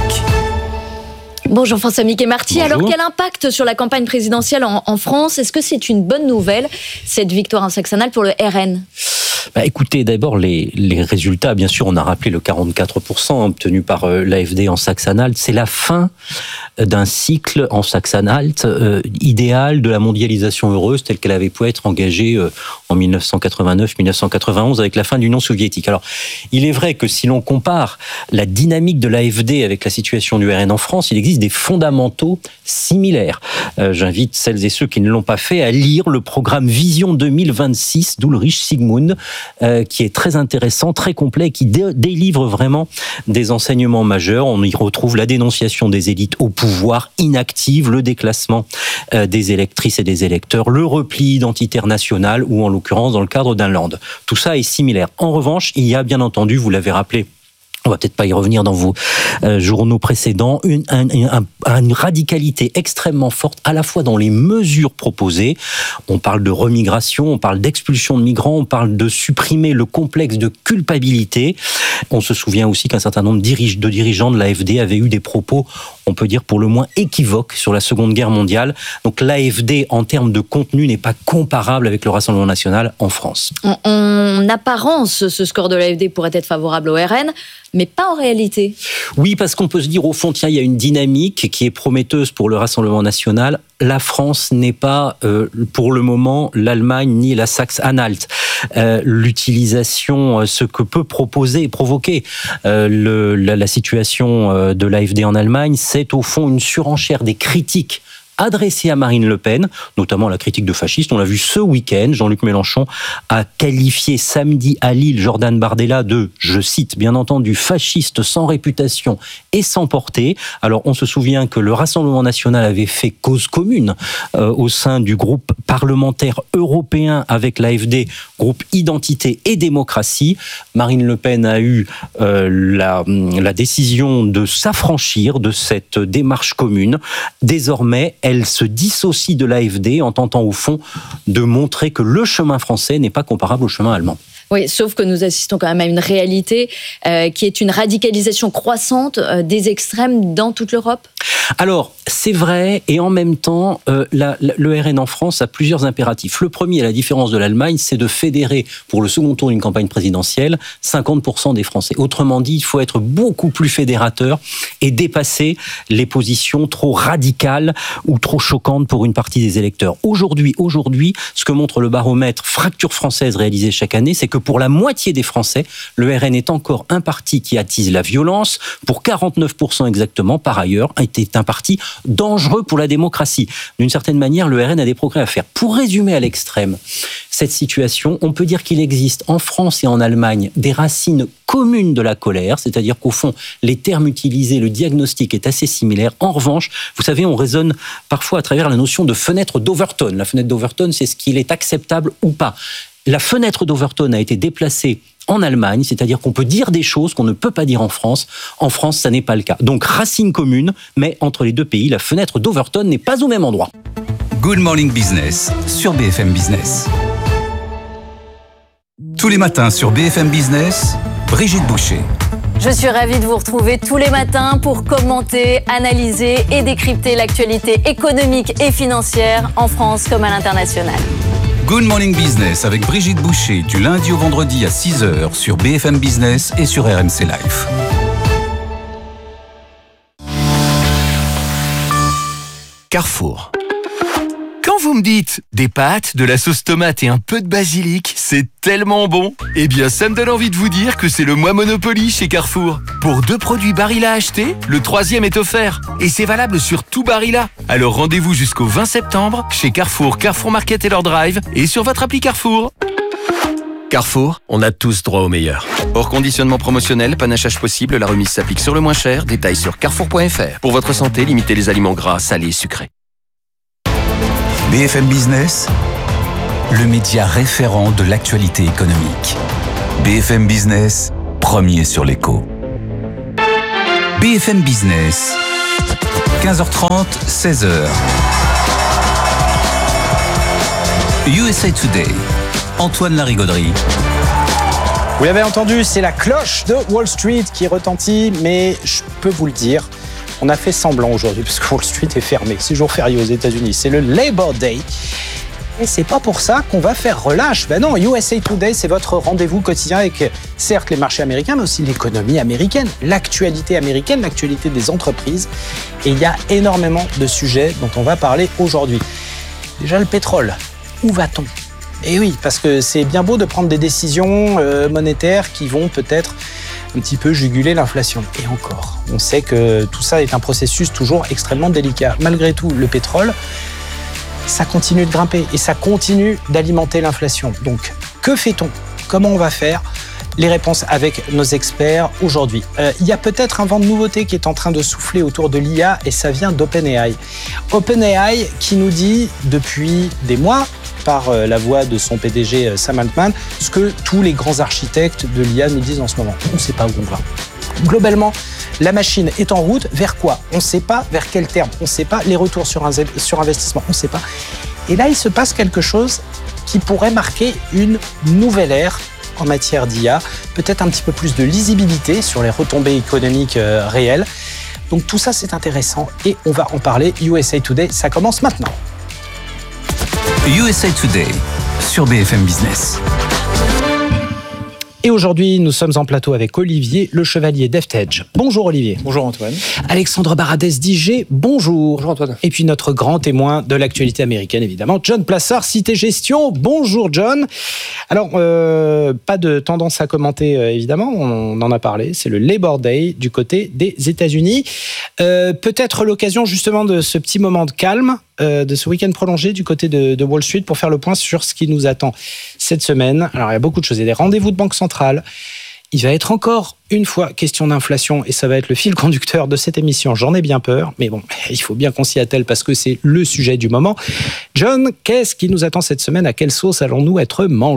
Bonjour François Miquet Marty. Bonjour. Alors quel impact sur la campagne présidentielle en, en France ? Est-ce que c'est une bonne nouvelle, cette victoire en Saxe-Anhalt pour le R N ? Bah, écoutez, d'abord les, les résultats, bien sûr, on a rappelé le quarante-quatre pour cent obtenu par euh, l'A F D en Saxe-Anhalt. C'est la fin d'un cycle en Saxe-Anhalt euh, idéal de la mondialisation heureuse telle qu'elle avait pu être engagée euh, en dix-neuf cent quatre-vingt-neuf dix-neuf cent quatre-vingt-onze avec la fin de l'Union soviétique. Alors, il est vrai que si l'on compare la dynamique de l'A F D avec la situation du R N en France, il existe des fondamentaux similaires. Euh, j'invite celles et ceux qui ne l'ont pas fait à lire le programme Vision deux mille vingt-six d'Ulrich Sigmund, Euh, qui est très intéressant, très complet, qui dé- délivre vraiment des enseignements majeurs. On y retrouve la dénonciation des élites au pouvoir inactive, le déclassement euh, des électrices et des électeurs, le repli identitaire national ou en l'occurrence dans le cadre d'un land. Tout ça est similaire. En revanche, il y a bien entendu, vous l'avez rappelé, on va peut-être pas y revenir dans vos euh, journaux précédents, une, un, un, une radicalité extrêmement forte, à la fois dans les mesures proposées. On parle de remigration, on parle d'expulsion de migrants, on parle de supprimer le complexe de culpabilité. On se souvient aussi qu'un certain nombre de dirigeants de l'A F D avaient eu des propos, on peut dire pour le moins équivoques, sur la Seconde Guerre mondiale. Donc l'A F D, en termes de contenu, n'est pas comparable avec le Rassemblement national en France. En, en apparence, ce score de l'A F D pourrait être favorable au R N, mais pas en réalité. Oui, parce qu'on peut se dire, au fond, tiens, il y a une dynamique qui est prometteuse pour le Rassemblement national. La France n'est pas, euh, pour le moment, l'Allemagne ni la Saxe-Anhalt. Euh, l'utilisation, ce que peut proposer et provoquer euh, le, la, la situation euh, de l'A F D en Allemagne, c'est au fond une surenchère des critiques adressée à Marine Le Pen, notamment la critique de fasciste. On l'a vu ce week-end, Jean-Luc Mélenchon a qualifié samedi à Lille Jordan Bardella de, je cite, bien entendu, fasciste sans réputation et sans portée. Alors on se souvient que le Rassemblement national avait fait cause commune euh, au sein du groupe parlementaire européen avec l'A F D, groupe Identité et Démocratie. Marine Le Pen a eu euh, la, la décision de s'affranchir de cette démarche commune. Désormais, elle se dissocie de l'A F D en tentant au fond de montrer que le chemin français n'est pas comparable au chemin allemand. Oui, sauf que nous assistons quand même à une réalité euh, qui est une radicalisation croissante euh, des extrêmes dans toute l'Europe. Alors, c'est vrai, et en même temps, euh, la, la, le R N en France a plusieurs impératifs. Le premier, à la différence de l'Allemagne, c'est de fédérer, pour le second tour d'une campagne présidentielle, cinquante pour cent des Français. Autrement dit, il faut être beaucoup plus fédérateur et dépasser les positions trop radicales ou trop choquantes pour une partie des électeurs. Aujourd'hui, aujourd'hui, ce que montre le baromètre Fracture française réalisé chaque année, c'est que pour la moitié des Français, le R N est encore un parti qui attise la violence. Pour quarante-neuf pour cent exactement, par ailleurs, était un parti dangereux pour la démocratie. D'une certaine manière, le R N a des progrès à faire. Pour résumer à l'extrême cette situation, on peut dire qu'il existe en France et en Allemagne des racines communes de la colère, c'est-à-dire qu'au fond, les termes utilisés, le diagnostic est assez similaire. En revanche, vous savez, on raisonne parfois à travers la notion de fenêtre d'Overton. La fenêtre d'Overton, c'est ce qu'il est acceptable ou pas. La fenêtre d'Overton a été déplacée en Allemagne, c'est-à-dire qu'on peut dire des choses qu'on ne peut pas dire en France. En France, ça n'est pas le cas. Donc, racines communes, mais entre les deux pays, la fenêtre d'Overton n'est pas au même endroit. Good Morning Business sur B F M Business. Tous les matins sur B F M Business, Brigitte Boucher. Je suis ravie de vous retrouver tous les matins pour commenter, analyser et décrypter l'actualité économique et financière en France comme à l'international. Good Morning Business avec Brigitte Boucher du lundi au vendredi à six heures sur B F M Business et sur R M C Live. Carrefour. Quand vous me dites des pâtes, de la sauce tomate et un peu de basilic, c'est tellement bon. Eh bien, ça me donne envie de vous dire que c'est le mois Monopoly chez Carrefour. Pour deux produits Barilla achetés, le troisième est offert. Et c'est valable sur tout Barilla. Alors rendez-vous jusqu'au vingt septembre chez Carrefour, Carrefour Market et leur drive et sur votre appli Carrefour. Carrefour, on a tous droit au meilleur. Hors conditionnement promotionnel, panachage possible, la remise s'applique sur le moins cher. Détails sur carrefour point f r. Pour votre santé, limitez les aliments gras, salés et sucrés. B F M Business, le média référent de l'actualité économique. B F M Business, premier sur l'écho. B F M Business, quinze heures trente, seize heures. U S A Today, Antoine Larigauderie. Vous l'avez entendu, c'est la cloche de Wall Street qui retentit, mais je peux vous le dire, on a fait semblant aujourd'hui parce que Wall Street est fermé. C'est jour férié aux États-Unis. C'est le Labor Day. Et c'est pas pour ça qu'on va faire relâche. Ben non, U S A Today, c'est votre rendez-vous quotidien avec, certes, les marchés américains, mais aussi l'économie américaine, l'actualité américaine, l'actualité des entreprises. Et il y a énormément de sujets dont on va parler aujourd'hui. Déjà, le pétrole. Où va-t-on ? Et oui, parce que c'est bien beau de prendre des décisions euh, monétaires qui vont peut-être un petit peu juguler l'inflation. Et encore, on sait que tout ça est un processus toujours extrêmement délicat. Malgré tout, le pétrole, ça continue de grimper et ça continue d'alimenter l'inflation. Donc, que fait-on ? Comment on va faire ? Les réponses avec nos experts aujourd'hui. Euh, il y a peut-être un vent de nouveauté qui est en train de souffler autour de l'I A et ça vient d'OpenAI. OpenAI qui nous dit depuis des mois, par la voix de son P D G Sam Altman, ce que tous les grands architectes de l'I A nous disent en ce moment. On ne sait pas où on va. Globalement, la machine est en route. Vers quoi ? On ne sait pas. Vers quel terme ? On ne sait pas. Les retours sur, un, sur investissement, on ne sait pas. Et là, il se passe quelque chose qui pourrait marquer une nouvelle ère en matière d'I A. Peut-être un petit peu plus de lisibilité sur les retombées économiques euh, réelles. Donc tout ça, c'est intéressant et on va en parler. U S A Today, ça commence maintenant. U S A Today sur B F M Business. Et aujourd'hui, nous sommes en plateau avec Olivier Le Chevalier d'Eftedge. Bonjour Olivier. Bonjour Antoine. Alexandre Baradès d'I G, bonjour. Bonjour Antoine. Et puis notre grand témoin de l'actualité américaine, évidemment, John Plassard, Cité Gestion. Bonjour John. Alors, euh, pas de tendance à commenter, euh, évidemment, on en a parlé, c'est le Labor Day du côté des États-Unis. Euh, peut-être l'occasion justement de ce petit moment de calme, euh, de ce week-end prolongé du côté de, de Wall Street pour faire le point sur ce qui nous attend cette semaine. Alors, il y a beaucoup de choses. Il y a des rendez-vous de banque centrale. Il va être encore une fois question d'inflation et ça va être le fil conducteur de cette émission. J'en ai bien peur, mais bon, il faut bien qu'on s'y attelle parce que c'est le sujet du moment. John, qu'est-ce qui nous attend cette semaine ? À quelle sauce allons-nous être mangés ?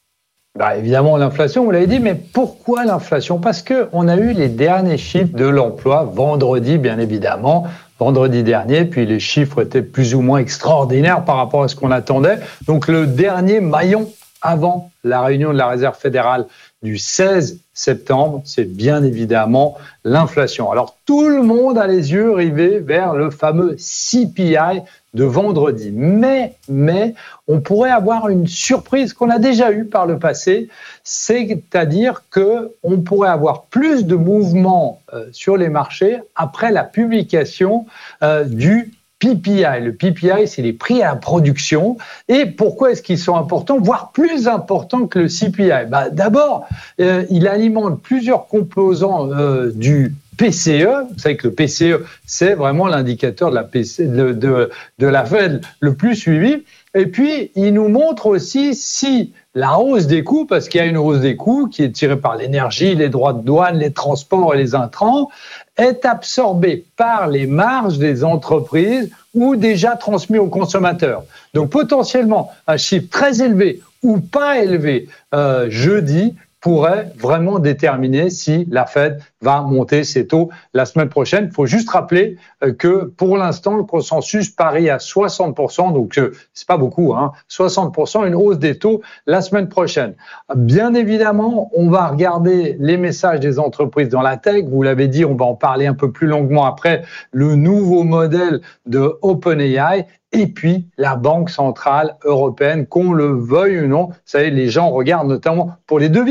Bah évidemment, l'inflation, vous l'avez dit, mais pourquoi l'inflation ? Parce qu'on a eu les derniers chiffres de l'emploi vendredi, bien évidemment, vendredi dernier, puis les chiffres étaient plus ou moins extraordinaires par rapport à ce qu'on attendait. Donc le dernier maillon avant la réunion de la Réserve fédérale du seize septembre, c'est bien évidemment l'inflation. Alors tout le monde a les yeux rivés vers le fameux C P I de vendredi. Mais, mais, on pourrait avoir une surprise qu'on a déjà eue par le passé, c'est-à-dire qu'on pourrait avoir plus de mouvements euh, sur les marchés après la publication euh, du P P I. Le P P I, c'est les prix à la production. Et pourquoi est-ce qu'ils sont importants, voire plus importants que le C P I ? Bah, d'abord, euh, il alimente plusieurs composants euh, du P C E. Vous savez que le P C E, c'est vraiment l'indicateur de la, P C, de, de, de la Fed le plus suivi. Et puis, il nous montre aussi si la hausse des coûts, parce qu'il y a une hausse des coûts qui est tirée par l'énergie, les droits de douane, les transports et les intrants, est absorbée par les marges des entreprises ou déjà transmis aux consommateurs. Donc, potentiellement, un chiffre très élevé ou pas élevé euh, jeudi pourrait vraiment déterminer si la Fed va monter ses taux la semaine prochaine. Il faut juste rappeler que pour l'instant, le consensus parie à soixante pour cent, donc c'est pas beaucoup, hein, soixante pour cent, une hausse des taux la semaine prochaine. Bien évidemment, on va regarder les messages des entreprises dans la tech. Vous l'avez dit, on va en parler un peu plus longuement après, le nouveau modèle de OpenAI. Et puis, la Banque centrale européenne, qu'on le veuille ou non, vous savez, les gens regardent notamment pour les devises,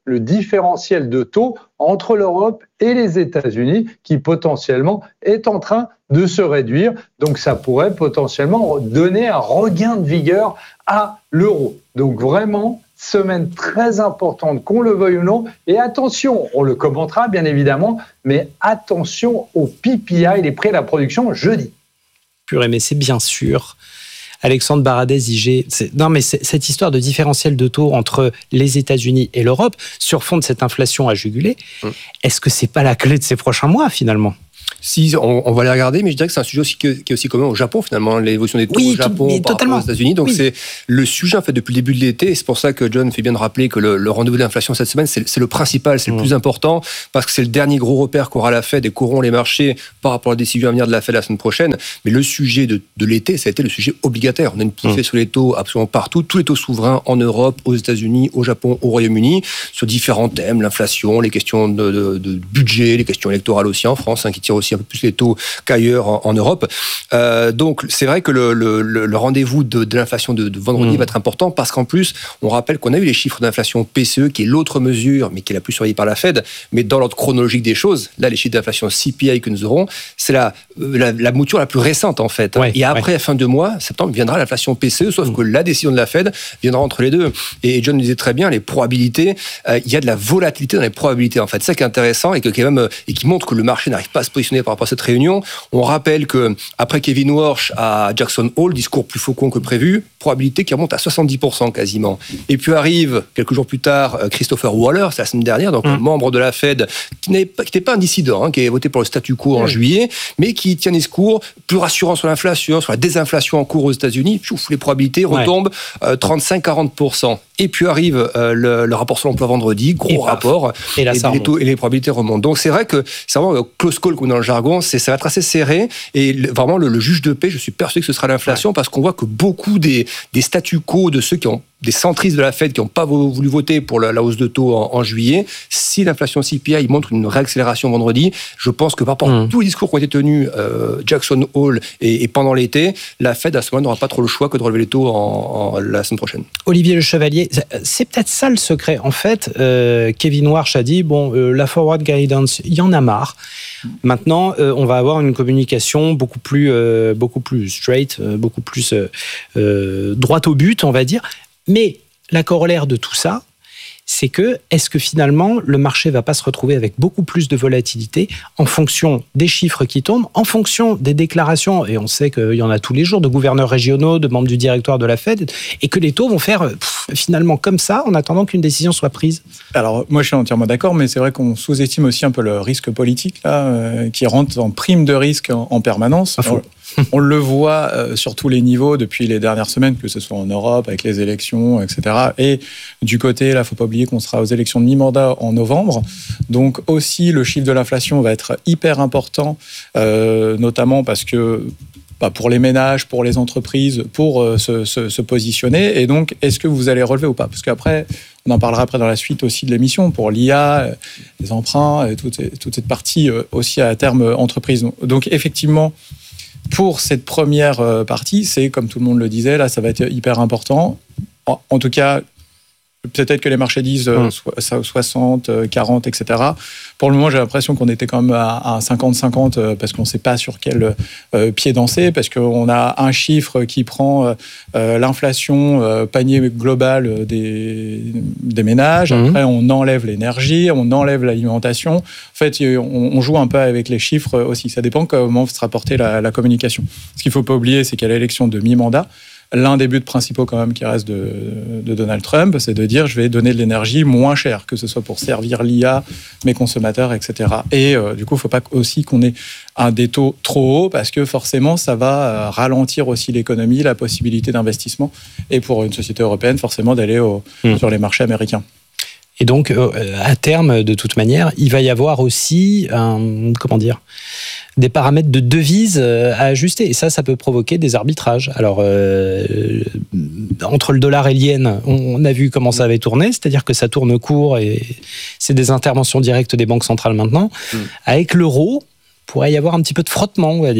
le différentiel de taux entre l'Europe et les États-Unis qui potentiellement est en train de se réduire. Donc ça pourrait potentiellement donner un regain de vigueur à l'euro. Donc vraiment, semaine très importante, qu'on le veuille ou non. Et attention, on le commentera bien évidemment, mais attention au P P I, les prix à la production jeudi. Purée, mais c'est bien sûr. Alexandre Baradez, I G. C'est, non, mais c'est, cette histoire de différentiel de taux entre les États-Unis et l'Europe, sur fond de cette inflation à juguler, mmh. est-ce que c'est pas la clé de ces prochains mois finalement ? Si, on, on va les regarder, mais je dirais que c'est un sujet aussi que, qui est aussi commun au Japon, finalement, l'évolution des taux oui, au Japon tout, par totalement. rapport aux États-Unis. Donc, oui. c'est le sujet, en fait, depuis le début de l'été. Et c'est pour ça que John fait bien de rappeler que le, le rendez-vous d'inflation cette semaine, c'est, c'est le principal, c'est mmh. le plus important, parce que c'est le dernier gros repère qu'aura la Fed et qu'auront les marchés par rapport à la décision à venir de la Fed la semaine prochaine. Mais le sujet de, de l'été, ça a été le sujet obligataire. On a une poussée mmh. sur les taux absolument partout, tous les taux souverains en Europe, aux États-Unis, au Japon, au Royaume-Uni, sur différents thèmes, l'inflation, les questions de, de, de budget, les questions électorales aussi en France, hein, qui tirent aussi un peu plus les taux qu'ailleurs en, en Europe. Euh, donc, c'est vrai que le, le, le rendez-vous de, de l'inflation de, de vendredi mmh. va être important parce qu'en plus, on rappelle qu'on a eu les chiffres d'inflation P C E, qui est l'autre mesure, mais qui est la plus surveillée par la Fed. Mais dans l'ordre chronologique des choses, là, les chiffres d'inflation C P I que nous aurons, c'est la, la, la mouture la plus récente, en fait. Ouais, Et après, ouais. à fin de mois, septembre, viendra l'inflation P C E, sauf mmh. que la décision de la Fed viendra entre les deux. Et John disait très bien, les probabilités, euh, il y a de la volatilité dans les probabilités, en fait. C'est ça qui est intéressant et, que, quand même, et qui montre que le marché n'arrive pas à se positionner par rapport à cette réunion. On rappelle que après Kevin Warsh à Jackson Hole, discours plus faucon que prévu, probabilité qui remonte à soixante-dix pour cent quasiment. Et puis arrive, quelques jours plus tard, Christopher Waller, c'est la semaine dernière, donc mmh. un membre de la Fed, qui n'était pas, pas un dissident, hein, qui avait voté pour le statu quo mmh. en juillet, mais qui tient un discours plus rassurant sur l'inflation, sur la désinflation en cours aux États-Unis. Chouf, les probabilités retombent ouais. euh, trente-cinq à quarante pour cent. Et puis arrive euh, le, le rapport sur l'emploi vendredi, gros et rapport, et, là, et, les taux, et les probabilités remontent. Donc c'est vrai que c'est vraiment un close call comme dans le jargon, c'est, ça va être assez serré, et le, vraiment le, le juge de paix, je suis persuadé que ce sera l'inflation, ouais. parce qu'on voit que beaucoup des, des statu quo de ceux qui ont des centristes de la Fed qui n'ont pas voulu voter pour la, la hausse de taux en, en juillet, si l'inflation C P I montre une réaccélération vendredi, je pense que par rapport mmh. à tous les discours qui ont été tenus euh, Jackson Hole et, et pendant l'été, la Fed à ce moment n'aura pas trop le choix que de relever les taux en, en, la semaine prochaine. Olivier Le Chevalier, c'est peut-être ça le secret. En fait, euh, Kevin Warsh a dit, bon, euh, la forward guidance, il y en a marre. Maintenant, euh, on va avoir une communication beaucoup plus, euh, beaucoup plus straight, euh, beaucoup plus euh, euh, droite au but, on va dire. Mais la corollaire de tout ça, c'est que, est-ce que finalement, le marché ne va pas se retrouver avec beaucoup plus de volatilité en fonction des chiffres qui tombent, en fonction des déclarations, et on sait qu'il y en a tous les jours, de gouverneurs régionaux, de membres du directoire de la Fed, et que les taux vont faire pff, finalement comme ça, en attendant qu'une décision soit prise? Alors, moi, je suis entièrement d'accord, mais c'est vrai qu'on sous-estime aussi un peu le risque politique, là, euh, qui rentre en prime de risque en, en permanence. Alors, on le voit euh, sur tous les niveaux depuis les dernières semaines, que ce soit en Europe, avec les élections, et cetera. Et du côté, là, il ne faut pas oublier qu'on sera aux élections de mi-mandat en novembre. Donc aussi, le chiffre de l'inflation va être hyper important, euh, notamment parce que bah, pour les ménages, pour les entreprises, pour euh, se, se, se positionner. Et donc, est-ce que vous allez relever ou pas? Parce qu'après, on en parlera après dans la suite aussi de l'émission, pour l'I A, les emprunts, et toute, toute cette partie euh, aussi à terme entreprise. Donc effectivement, pour cette première partie, c'est, comme tout le monde le disait, là, ça va être hyper important. En, en tout cas, peut-être que les marchés disent mmh. soixante, quarante, et cetera. Pour le moment, j'ai l'impression qu'on était quand même à cinquante cinquante parce qu'on ne sait pas sur quel euh, pied danser, parce qu'on a un chiffre qui prend euh, l'inflation euh, panier global des, des ménages. Mmh. Après, on enlève l'énergie, on enlève l'alimentation. En fait, on, on joue un peu avec les chiffres aussi. Ça dépend comment sera portée la, la communication. Ce qu'il ne faut pas oublier, c'est qu'à l'élection de mi-mandat, l'un des buts principaux quand même qui reste de, de Donald Trump, c'est de dire je vais donner de l'énergie moins chère, que ce soit pour servir l'I A, mes consommateurs, et cetera. Et euh, du coup, il ne faut pas aussi qu'on ait un des taux trop haut, parce que forcément, ça va ralentir aussi l'économie, la possibilité d'investissement, et pour une société européenne, forcément, d'aller au, mmh. sur les marchés américains. Et donc, à terme, de toute manière, il va y avoir aussi, un, comment dire, des paramètres de devise à ajuster. Et ça, ça peut provoquer des arbitrages. Alors, euh, entre le dollar et l'yen, on a vu comment ça avait tourné, c'est-à-dire que ça tourne court et c'est des interventions directes des banques centrales maintenant. Mmh. Avec l'euro, il pourrait y avoir un petit peu de frottement, on va dire.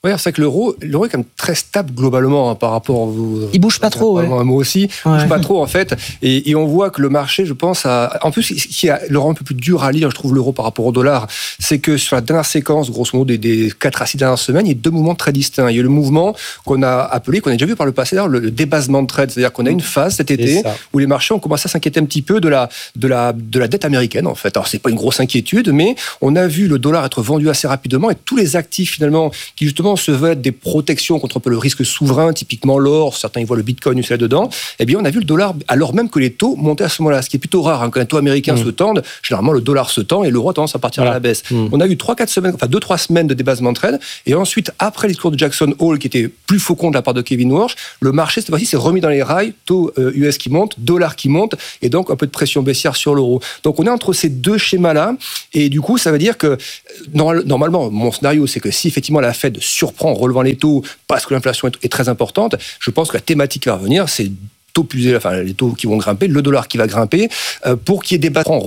Oui, c'est vrai que l'euro, l'euro est quand même très stable globalement hein, par rapport à vous. Il bouge pas trop, ouais. Moi aussi, il ouais. bouge pas trop en fait. Et, et on voit que le marché, je pense, a... en plus, ce qui a le rend un peu plus dur à lire, je trouve, l'euro par rapport au dollar, c'est que sur la dernière séquence, grosso modo, des, des quatre à six dernières semaines, il y a deux mouvements très distincts. Il y a le mouvement qu'on a appelé, qu'on a déjà vu par le passé, d'ailleurs, le débasement de trade, c'est-à-dire qu'on a une phase cet été où les marchés ont commencé à s'inquiéter un petit peu de la de la de la dette américaine en fait. Alors c'est pas une grosse inquiétude, mais on a vu le dollar être vendu assez rapidement et tous les actifs finalement qui justement se veulent être des protections contre un peu le risque souverain, typiquement l'or, certains y voient le bitcoin aussi là-dedans, eh bien on a vu le dollar alors même que les taux montaient à ce moment-là, ce qui est plutôt rare, hein, quand les taux américains mmh. se tendent, généralement le dollar se tend et l'euro a tendance à partir voilà. à la baisse. Mmh. On a eu trois quatre semaines, enfin deux trois semaines de débasement de trade et ensuite après les discours de Jackson Hole qui était plus faucon de la part de Kevin Warsh, le marché cette fois-ci s'est remis dans les rails, taux euh, U S qui monte, dollar qui monte et donc un peu de pression baissière sur l'euro. Donc on est entre ces deux schémas-là et du coup ça veut dire que normalement mon scénario c'est que si effectivement la Fed surprend en relevant les taux parce que l'inflation est très importante, je pense que la thématique qui va revenir c'est taux plus élevés, enfin les taux qui vont grimper, le dollar qui va grimper, euh, pour qu'il y ait des battements